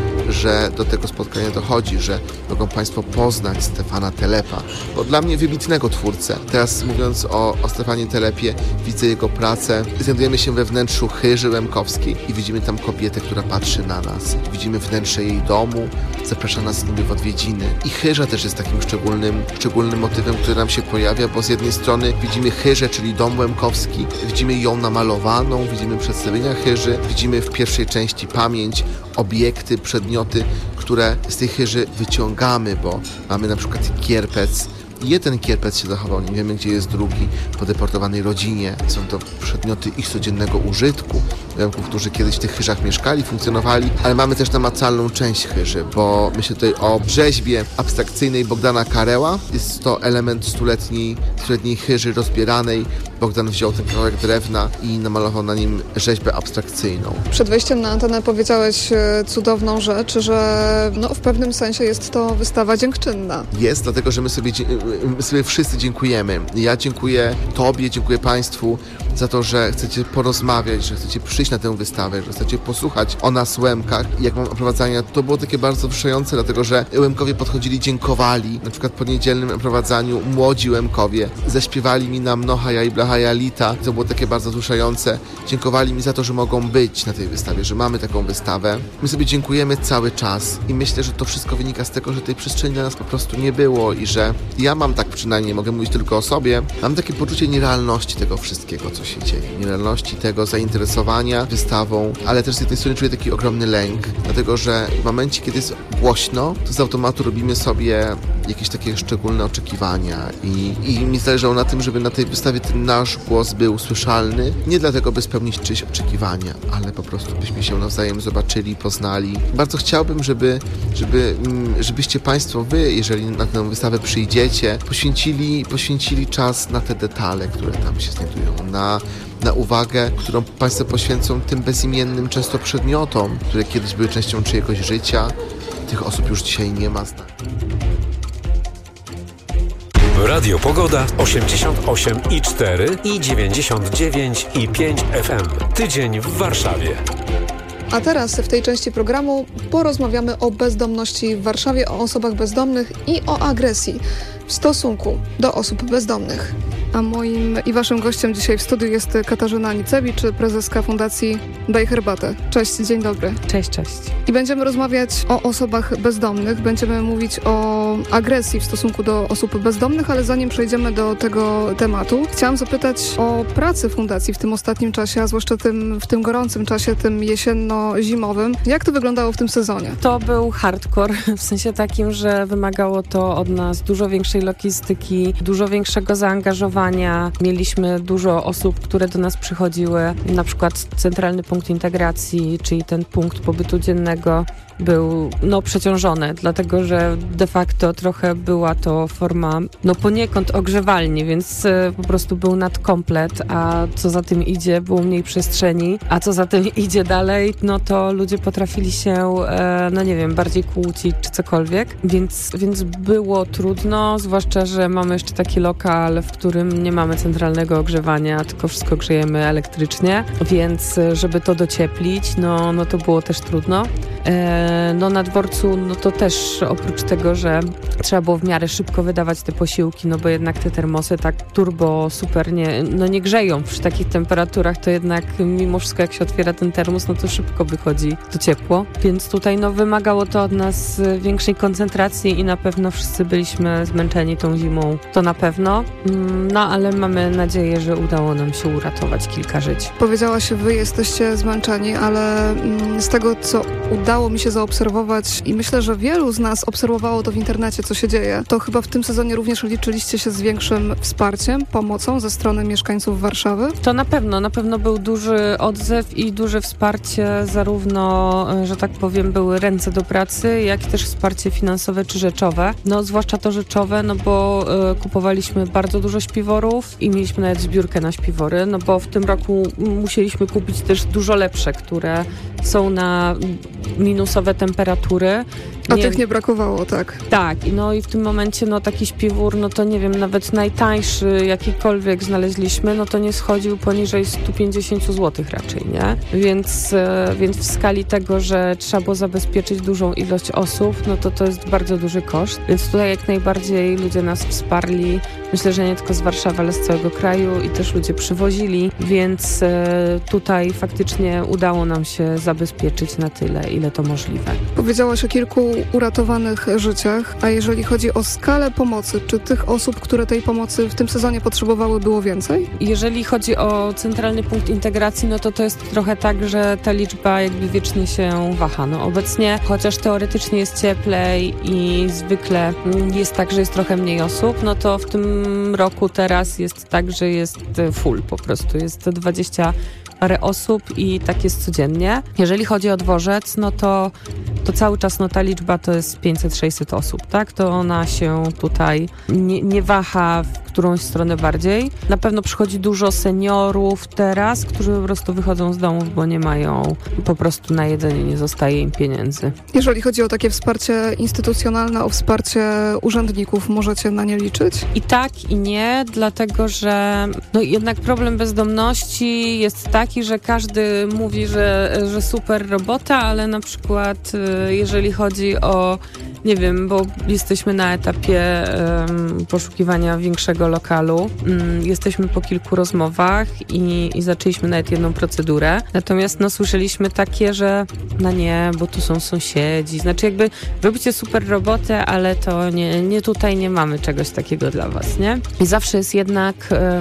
że do tego spotkania dochodzi, że mogą Państwo poznać Stefana Telepa, bo dla mnie wybitnego twórcę. Teraz mówiąc o Stefanie Telepie, widzę jego pracę, znajdujemy się we wnętrzu Chyży Łemkowskiej i widzimy tam kobietę, która patrzy na nas. Widzimy wnętrze jej domu, zaprasza nas niby w odwiedziny. I Chyża też jest takim szczególnym motywem, który nam się pojawia, bo z jednej strony widzimy Chyżę, czyli dom łemkowski, widzimy ją namalowaną, widzimy przedstawienia Chyży, widzimy w pierwszej części pamięć, obiekty, przedmioty, które z tej Chyży wyciągamy, bo mamy na przykład kierpec. Jeden kierpec się zachował, nie wiemy gdzie jest drugi, po deportowanej rodzinie. Są to przedmioty ich codziennego użytku, Łemków, którzy kiedyś w tych Chyżach mieszkali, funkcjonowali, ale mamy też namacalną część Chyży, bo myślę tutaj o rzeźbie abstrakcyjnej Bogdana Kareła. Jest to element stuletniej Chyży rozbieranej. Bogdan wziął ten kawałek drewna i namalował na nim rzeźbę abstrakcyjną. Przed wejściem na antenę powiedziałeś cudowną rzecz, że w pewnym sensie jest to wystawa dziękczynna. Jest, dlatego że my sobie wszyscy dziękujemy. Ja dziękuję Tobie, dziękuję Państwu za to, że chcecie porozmawiać, że chcecie przyjść na tę wystawę, że chcecie posłuchać o nas Łemkach. I jak mam oprowadzania, to było takie bardzo wzruszające, dlatego że Łemkowie podchodzili, dziękowali. Na przykład po niedzielnym oprowadzaniu młodzi Łemkowie zaśpiewali mi na Mnohaja i Blahaja Lita. To było takie bardzo wzruszające. Dziękowali mi za to, że mogą być na tej wystawie, że mamy taką wystawę. My sobie dziękujemy cały czas i myślę, że to wszystko wynika z tego, że tej przestrzeni dla nas po prostu nie było i że ja mam tak przynajmniej, mogę mówić tylko o sobie, mam takie poczucie nierealności tego wszystkiego, co się dzieje. Nierealności tego zainteresowania wystawą, ale też z jednej strony czuję taki ogromny lęk, dlatego że w momencie, kiedy jest głośno, to z automatu robimy sobie jakieś takie szczególne oczekiwania i mi zależało na tym, żeby na tej wystawie ten nasz głos był słyszalny, nie dlatego, by spełnić czyjeś oczekiwania, ale po prostu byśmy się nawzajem zobaczyli, poznali. Bardzo chciałbym, żebyście Państwo, wy, jeżeli na tę wystawę przyjdziecie, poświęcili czas na te detale, które tam się znajdują, na uwagę, którą Państwo poświęcą tym bezimiennym często przedmiotom, które kiedyś były częścią czyjegoś życia. Tych osób już dzisiaj nie ma. Radio Pogoda 88,4 i 99,5 FM. Tydzień w Warszawie. A teraz w tej części programu porozmawiamy o bezdomności w Warszawie, o osobach bezdomnych i o agresji w stosunku do osób bezdomnych. A moim i waszym gościem dzisiaj w studiu jest Katarzyna Nicewicz, prezeska Fundacji Daj Herbatę. Cześć, dzień dobry. Cześć. I będziemy rozmawiać o osobach bezdomnych, będziemy mówić o agresji w stosunku do osób bezdomnych, ale zanim przejdziemy do tego tematu, chciałam zapytać o pracę Fundacji w tym ostatnim czasie, a zwłaszcza w tym gorącym czasie, tym jesienno-zimowym. Jak to wyglądało w tym sezonie? To był hardcore, w sensie takim, że wymagało to od nas dużo większej logistyki, dużo większego zaangażowania. Mieliśmy dużo osób, które do nas przychodziły, na przykład Centralny Punkt Integracji, czyli ten punkt pobytu dziennego był przeciążony, dlatego że de facto trochę była to forma poniekąd ogrzewalni, więc po prostu był nadkomplet, a co za tym idzie, było mniej przestrzeni, a co za tym idzie dalej, to ludzie potrafili się, bardziej kłócić czy cokolwiek, więc było trudno, zwłaszcza, że mamy jeszcze taki lokal, w którym nie mamy centralnego ogrzewania, tylko wszystko grzejemy elektrycznie, więc żeby to docieplić, to było też trudno. Na dworcu, to też oprócz tego, że trzeba było w miarę szybko wydawać te posiłki, bo jednak te termosy tak turbo super nie grzeją przy takich temperaturach, to jednak mimo wszystko jak się otwiera ten termos, to szybko wychodzi to ciepło, więc tutaj wymagało to od nas większej koncentracji i na pewno wszyscy byliśmy zmęczeni tą zimą, to na pewno, ale mamy nadzieję, że udało nam się uratować kilka żyć. Powiedziałaś, wy jesteście zmęczeni, ale z tego, co udało mi się zaobserwować i myślę, że wielu z nas obserwowało to w internecie, co się dzieje, to chyba w tym sezonie również liczyliście się z większym wsparciem, pomocą ze strony mieszkańców Warszawy? To na pewno był duży odzew i duże wsparcie, zarówno, że tak powiem, były ręce do pracy, jak i też wsparcie finansowe czy rzeczowe. Zwłaszcza to rzeczowe, bo kupowaliśmy bardzo dużo śpiworów i mieliśmy nawet zbiórkę na śpiwory, bo w tym roku musieliśmy kupić też dużo lepsze, które są na minusowe temperatury. A tych nie brakowało, tak? Tak, i w tym momencie taki śpiwór, to nie wiem, nawet najtańszy jakikolwiek znaleźliśmy, to nie schodził poniżej 150 zł raczej, nie? Więc w skali tego, że trzeba było zabezpieczyć dużą ilość osób, to jest bardzo duży koszt. Więc tutaj jak najbardziej ludzie nas wsparli. Myślę, że nie tylko z Warszawy, ale z całego kraju i też ludzie przywozili, więc tutaj faktycznie udało nam się zabezpieczyć na tyle, ile to możliwe. Powiedziałaś o kilku uratowanych życiach, a jeżeli chodzi o skalę pomocy, czy tych osób, które tej pomocy w tym sezonie potrzebowały, było więcej? Jeżeli chodzi o Centralny Punkt Integracji, to jest trochę tak, że ta liczba jakby wiecznie się waha. Obecnie, chociaż teoretycznie jest cieplej i zwykle jest tak, że jest trochę mniej osób, to w tym roku teraz jest tak, że jest full po prostu. Jest 20 parę osób i tak jest codziennie. Jeżeli chodzi o dworzec, to cały czas ta liczba to jest 500-600 osób, tak? To ona się tutaj nie waha w którąś stronę bardziej. Na pewno przychodzi dużo seniorów teraz, którzy po prostu wychodzą z domów, bo nie mają, po prostu na jedzenie nie zostaje im pieniędzy. Jeżeli chodzi o takie wsparcie instytucjonalne, o wsparcie urzędników, możecie na nie liczyć? I tak, i nie, dlatego że jednak problem bezdomności jest taki, że każdy mówi, że super robota, ale na przykład jeżeli chodzi o, nie wiem, bo jesteśmy na etapie poszukiwania większego lokalu. Jesteśmy po kilku rozmowach i zaczęliśmy nawet jedną procedurę. Natomiast słyszeliśmy takie, że nie, bo tu są sąsiedzi. Znaczy jakby robicie super robotę, ale to nie tutaj nie mamy czegoś takiego dla was, nie? I zawsze jest jednak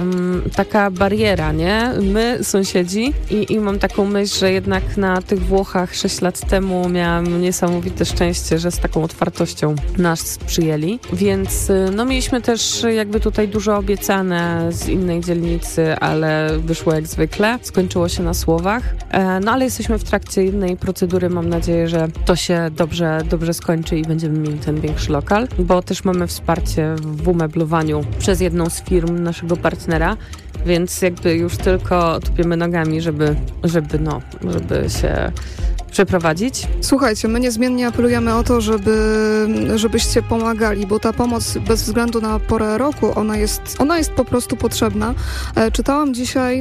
taka bariera, nie? My, sąsiedzi i mam taką myśl, że jednak na tych Włochach 6 lat temu miałam niesamowite szczęście, że z taką otwartą otwartością nas przyjęli, więc no mieliśmy też jakby tutaj dużo obiecane z innej dzielnicy, ale wyszło jak zwykle, skończyło się na słowach, no ale jesteśmy w trakcie jednej procedury, mam nadzieję, że to się dobrze skończy i będziemy mieli ten większy lokal, bo też mamy wsparcie w umeblowaniu przez jedną z firm naszego partnera, więc jakby już tylko tupiemy nogami, żeby się przeprowadzić. Słuchajcie, my niezmiennie apelujemy o to, żebyście pomagali, bo ta pomoc bez względu na porę roku, ona jest po prostu potrzebna. Czytałam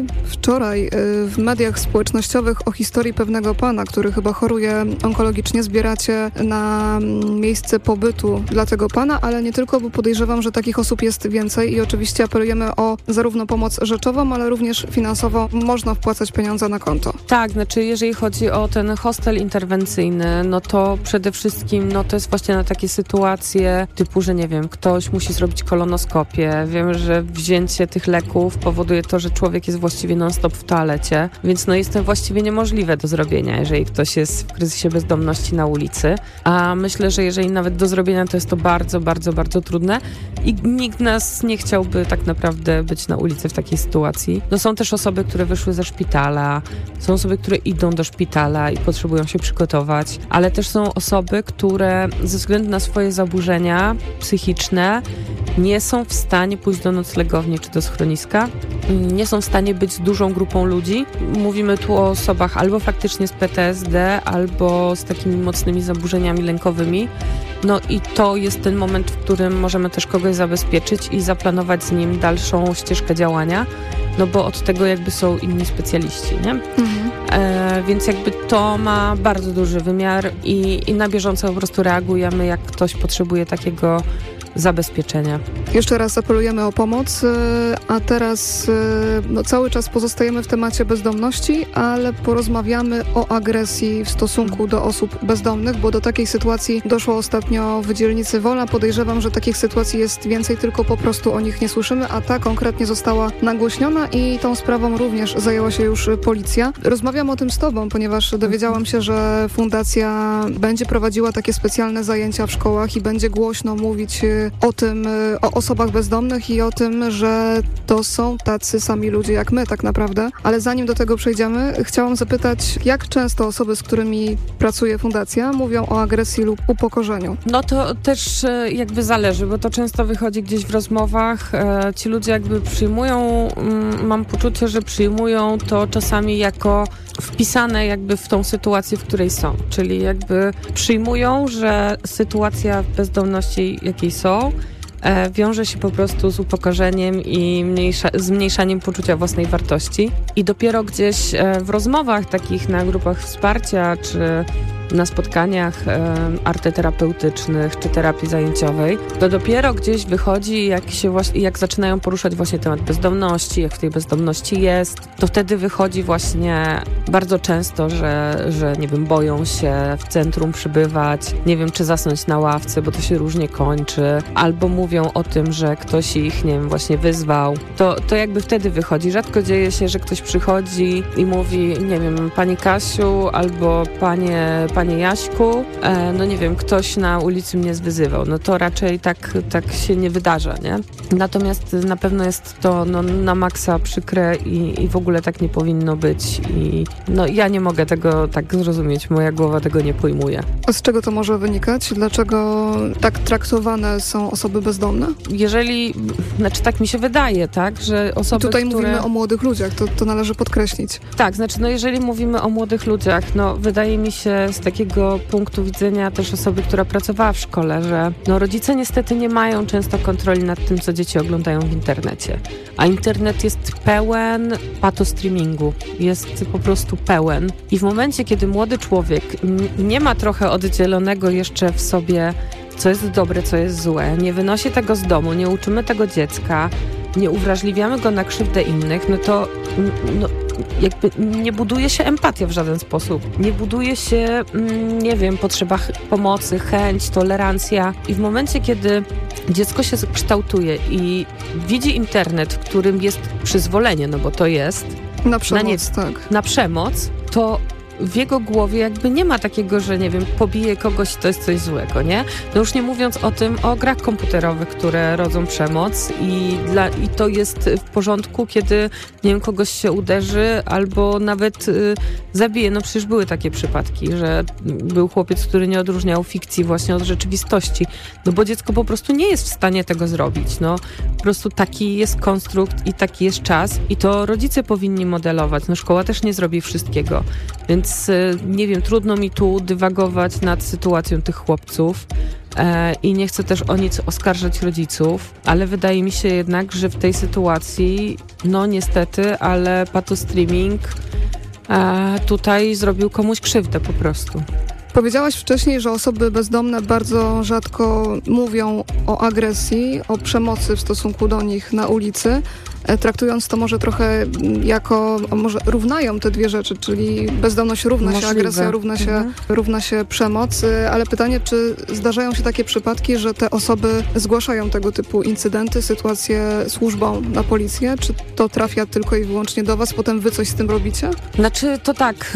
wczoraj w mediach społecznościowych o historii pewnego pana, który chyba choruje onkologicznie. Zbieracie na miejsce pobytu dla tego pana, ale nie tylko, bo podejrzewam, że takich osób jest więcej i oczywiście apelujemy o zarówno pomoc rzeczową, ale również finansową. Można wpłacać pieniądze na konto. Tak, znaczy jeżeli chodzi o ten hostel interwencyjny, no to przede wszystkim to jest właśnie na takie sytuacje typu, że nie wiem, ktoś musi zrobić kolonoskopię. Wiem, że wzięcie tych leków powoduje to, że człowiek jest właściwie non-stop w toalecie, więc jest to właściwie niemożliwe do zrobienia, jeżeli ktoś jest w kryzysie bezdomności na ulicy. A myślę, że jeżeli nawet do zrobienia, to jest to bardzo, bardzo, bardzo trudne i nikt nas nie chciałby tak naprawdę być na ulicy w takiej sytuacji. No są też osoby, które wyszły ze szpitala, są osoby, które idą do szpitala i potrzebują się przygotować, ale też są osoby, które ze względu na swoje zaburzenia psychiczne nie są w stanie pójść do noclegowni czy do schroniska, nie są w stanie być z dużą grupą ludzi. Mówimy tu o osobach albo faktycznie z PTSD, albo z takimi mocnymi zaburzeniami lękowymi. No i to jest ten moment, w którym możemy też kogoś zabezpieczyć i zaplanować z nim dalszą ścieżkę działania, no bo od tego jakby są inni specjaliści, nie? Mhm. Więc jakby to ma bardzo duży wymiar i na bieżąco po prostu reagujemy, jak ktoś potrzebuje takiego zabezpieczenia. Jeszcze raz apelujemy o pomoc, a teraz cały czas pozostajemy w temacie bezdomności, ale porozmawiamy o agresji w stosunku do osób bezdomnych, bo do takiej sytuacji doszło ostatnio w dzielnicy Wola. Podejrzewam, że takich sytuacji jest więcej, tylko po prostu o nich nie słyszymy, a ta konkretnie została nagłośniona i tą sprawą również zajęła się już policja. Rozmawiam o tym z Tobą, ponieważ dowiedziałam się, że fundacja będzie prowadziła takie specjalne zajęcia w szkołach i będzie głośno mówić o osobach bezdomnych i o tym, że to są tacy sami ludzie jak my tak naprawdę. Ale zanim do tego przejdziemy, chciałam zapytać, jak często osoby, z którymi pracuje fundacja, mówią o agresji lub upokorzeniu? No to też jakby zależy, bo to często wychodzi gdzieś w rozmowach. Ci ludzie jakby przyjmują, mam poczucie, że przyjmują to czasami jako wpisane jakby w tą sytuację, w której są. Czyli jakby przyjmują, że sytuacja bezdomności, jakiej są, wiąże się po prostu z upokorzeniem i zmniejszaniem poczucia własnej wartości. I dopiero gdzieś w rozmowach takich na grupach wsparcia, czy na spotkaniach arteterapeutycznych, czy terapii zajęciowej, to dopiero gdzieś wychodzi, jak zaczynają poruszać właśnie temat bezdomności, jak w tej bezdomności jest, to wtedy wychodzi właśnie bardzo często, że nie wiem, boją się w centrum przybywać, nie wiem, czy zasnąć na ławce, bo to się różnie kończy, albo mówią o tym, że ktoś ich, nie wiem, właśnie wyzwał. To jakby wtedy wychodzi. Rzadko dzieje się, że ktoś przychodzi i mówi, nie wiem, pani Kasiu, albo panie Jaśku, no nie wiem, ktoś na ulicy mnie zwyzywał. No to raczej tak się nie wydarza, nie? Natomiast na pewno jest to na maksa przykre i w ogóle tak nie powinno być i ja nie mogę tego tak zrozumieć, moja głowa tego nie pojmuje. A z czego to może wynikać? Dlaczego tak traktowane są osoby bezdomne? Tak mi się wydaje, tak, że osoby, tutaj mówimy o młodych ludziach, to należy podkreślić. Tak, jeżeli mówimy o młodych ludziach, wydaje mi się z takiego punktu widzenia też osoby, która pracowała w szkole, że rodzice niestety nie mają często kontroli nad tym, co dzieci oglądają w internecie. A internet jest pełen patostreamingu. Jest po prostu pełen. I w momencie, kiedy młody człowiek nie ma trochę oddzielonego jeszcze w sobie, co jest dobre, co jest złe, nie wynosi tego z domu, nie uczymy tego dziecka, nie uwrażliwiamy go na krzywdę innych, to jakby nie buduje się empatia w żaden sposób. Nie buduje się, nie wiem, potrzeba pomocy, chęć, tolerancja. I w momencie, kiedy dziecko się kształtuje i widzi internet, w którym jest przyzwolenie, bo to jest... Na przemoc, tak. Na przemoc, to w jego głowie jakby nie ma takiego, że nie wiem, pobije kogoś, to jest coś złego, nie? No już nie mówiąc o grach komputerowych, które rodzą przemoc i to jest w porządku, kiedy, nie wiem, kogoś się uderzy albo nawet zabije. No przecież były takie przypadki, że był chłopiec, który nie odróżniał fikcji właśnie od rzeczywistości, no bo dziecko po prostu nie jest w stanie tego zrobić, no po prostu taki jest konstrukt i taki jest czas i to rodzice powinni modelować, no szkoła też nie zrobi wszystkiego, więc nie wiem, trudno mi tu dywagować nad sytuacją tych chłopców i nie chcę też o nic oskarżać rodziców, ale wydaje mi się jednak, że w tej sytuacji, no niestety, ale patostreaming tutaj zrobił komuś krzywdę po prostu. Powiedziałaś wcześniej, że osoby bezdomne bardzo rzadko mówią o agresji, o przemocy w stosunku do nich na ulicy, traktując to może trochę jako, może równają te dwie rzeczy, czyli bezdomność równa się agresja, równa się przemoc, ale pytanie, czy zdarzają się takie przypadki, że te osoby zgłaszają tego typu incydenty, sytuacje służbom na policję, czy to trafia tylko i wyłącznie do was, potem wy coś z tym robicie? Znaczy to tak,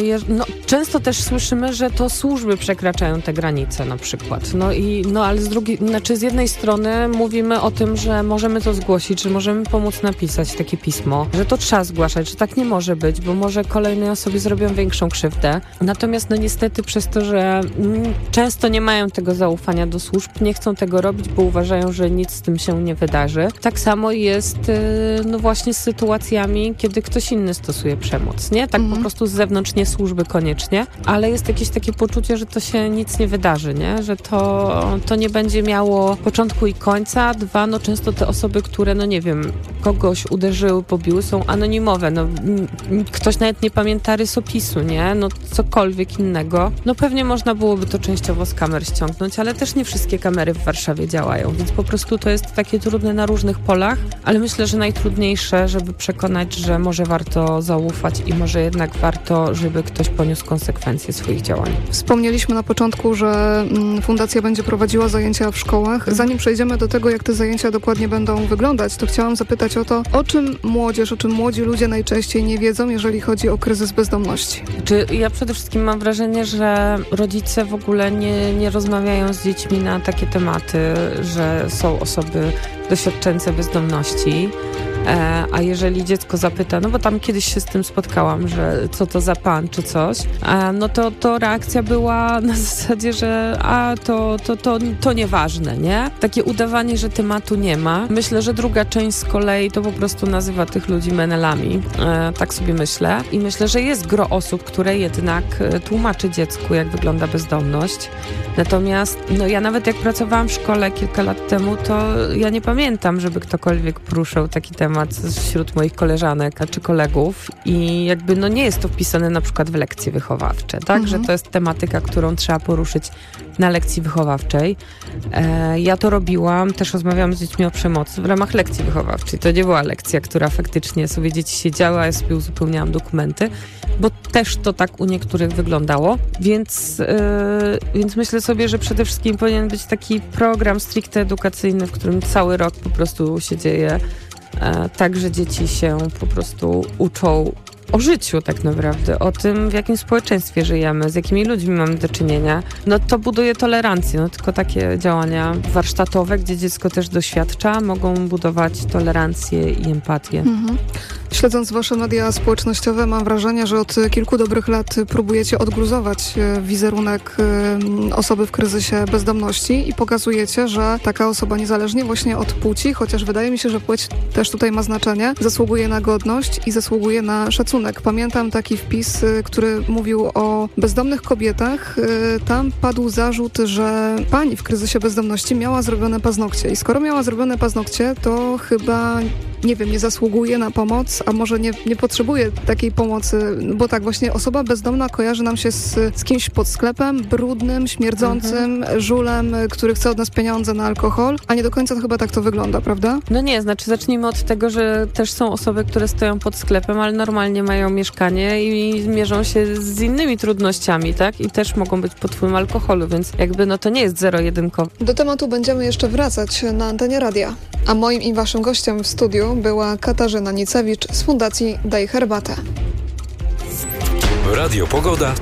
często też słyszymy, że to służby przekraczają te granice na przykład, ale z jednej strony mówimy o tym, że możemy to zgłosić, że możemy pomóc napisać takie pismo, że to trzeba zgłaszać, że tak nie może być, bo może kolejnej osobie zrobią większą krzywdę. Natomiast niestety przez to, że często nie mają tego zaufania do służb, nie chcą tego robić, bo uważają, że nic z tym się nie wydarzy. Tak samo jest właśnie z sytuacjami, kiedy ktoś inny stosuje przemoc, nie? Tak po prostu z zewnątrz, nie służby koniecznie, ale jest jakieś takie poczucie, że to się nic nie wydarzy, nie? Że to nie będzie miało początku i końca. Dwa, często te osoby, które, nie wiem, kogoś uderzyły, pobiły, są anonimowe. Ktoś nawet nie pamięta rysopisu, nie? Cokolwiek innego. Pewnie można byłoby to częściowo z kamer ściągnąć, ale też nie wszystkie kamery w Warszawie działają, więc po prostu to jest takie trudne na różnych polach, ale myślę, że najtrudniejsze, żeby przekonać, że może warto zaufać i może jednak warto, żeby ktoś poniósł konsekwencje swoich działań. Wspomnieliśmy na początku, że fundacja będzie prowadziła zajęcia w szkołach. Zanim przejdziemy do tego, jak te zajęcia dokładnie będą wyglądać, to chciałam zapytać o to, o czym młodzi ludzie najczęściej nie wiedzą, jeżeli chodzi o kryzys bezdomności. Ja przede wszystkim mam wrażenie, że rodzice w ogóle nie rozmawiają z dziećmi na takie tematy, że są osoby doświadczające bezdomności. A jeżeli dziecko zapyta, bo tam kiedyś się z tym spotkałam, że co to za pan czy coś, to reakcja była na zasadzie, że to nieważne, nie? Takie udawanie, że tematu nie ma. Myślę, że druga część z kolei to po prostu nazywa tych ludzi menelami. Tak sobie myślę. I myślę, że jest gro osób, które jednak tłumaczy dziecku, jak wygląda bezdomność. Natomiast ja nawet jak pracowałam w szkole kilka lat temu, to ja nie pamiętam, żeby ktokolwiek poruszał taki temat wśród moich koleżanek czy kolegów i jakby nie jest to wpisane na przykład w lekcje wychowawcze, tak? Że to jest tematyka, którą trzeba poruszyć na lekcji wychowawczej. Ja to robiłam, też rozmawiałam z dziećmi o przemocy w ramach lekcji wychowawczej. To nie była lekcja, która faktycznie sobie dzieci siedziała, ja sobie uzupełniałam dokumenty, bo też to tak u niektórych wyglądało, więc myślę sobie, że przede wszystkim powinien być taki program stricte edukacyjny, w którym cały rok po prostu się dzieje tak, że dzieci się po prostu uczą o życiu tak naprawdę, o tym, w jakim społeczeństwie żyjemy, z jakimi ludźmi mamy do czynienia. To buduje tolerancję. Tylko takie działania warsztatowe, gdzie dziecko też doświadcza, mogą budować tolerancję i empatię. Śledząc wasze media społecznościowe, mam wrażenie, że od kilku dobrych lat próbujecie odgruzować wizerunek osoby w kryzysie bezdomności i pokazujecie, że taka osoba niezależnie właśnie od płci, chociaż wydaje mi się, że płeć też tutaj ma znaczenie, zasługuje na godność i zasługuje na szacunek. Pamiętam taki wpis, który mówił o bezdomnych kobietach. Tam padł zarzut, że pani w kryzysie bezdomności miała zrobione paznokcie i skoro miała zrobione paznokcie, to chyba nie zasługuje na pomoc, a może nie potrzebuje takiej pomocy, bo tak właśnie osoba bezdomna kojarzy nam się z kimś pod sklepem, brudnym, śmierdzącym, żulem, który chce od nas pieniądze na alkohol, a nie do końca to chyba tak to wygląda, prawda? Zacznijmy od tego, że też są osoby, które stoją pod sklepem, ale normalnie mają mieszkanie i mierzą się z innymi trudnościami, tak? I też mogą być pod wpływem alkoholu, więc to nie jest zero-jedynkowe. Do tematu będziemy jeszcze wracać na antenie radia. A moim i waszym gościem w studiu była Katarzyna Nicewicz z Fundacji Daj Herbatę. Radio Pogoda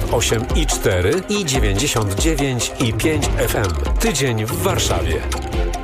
88,4 i 99,5 FM. Tydzień w Warszawie.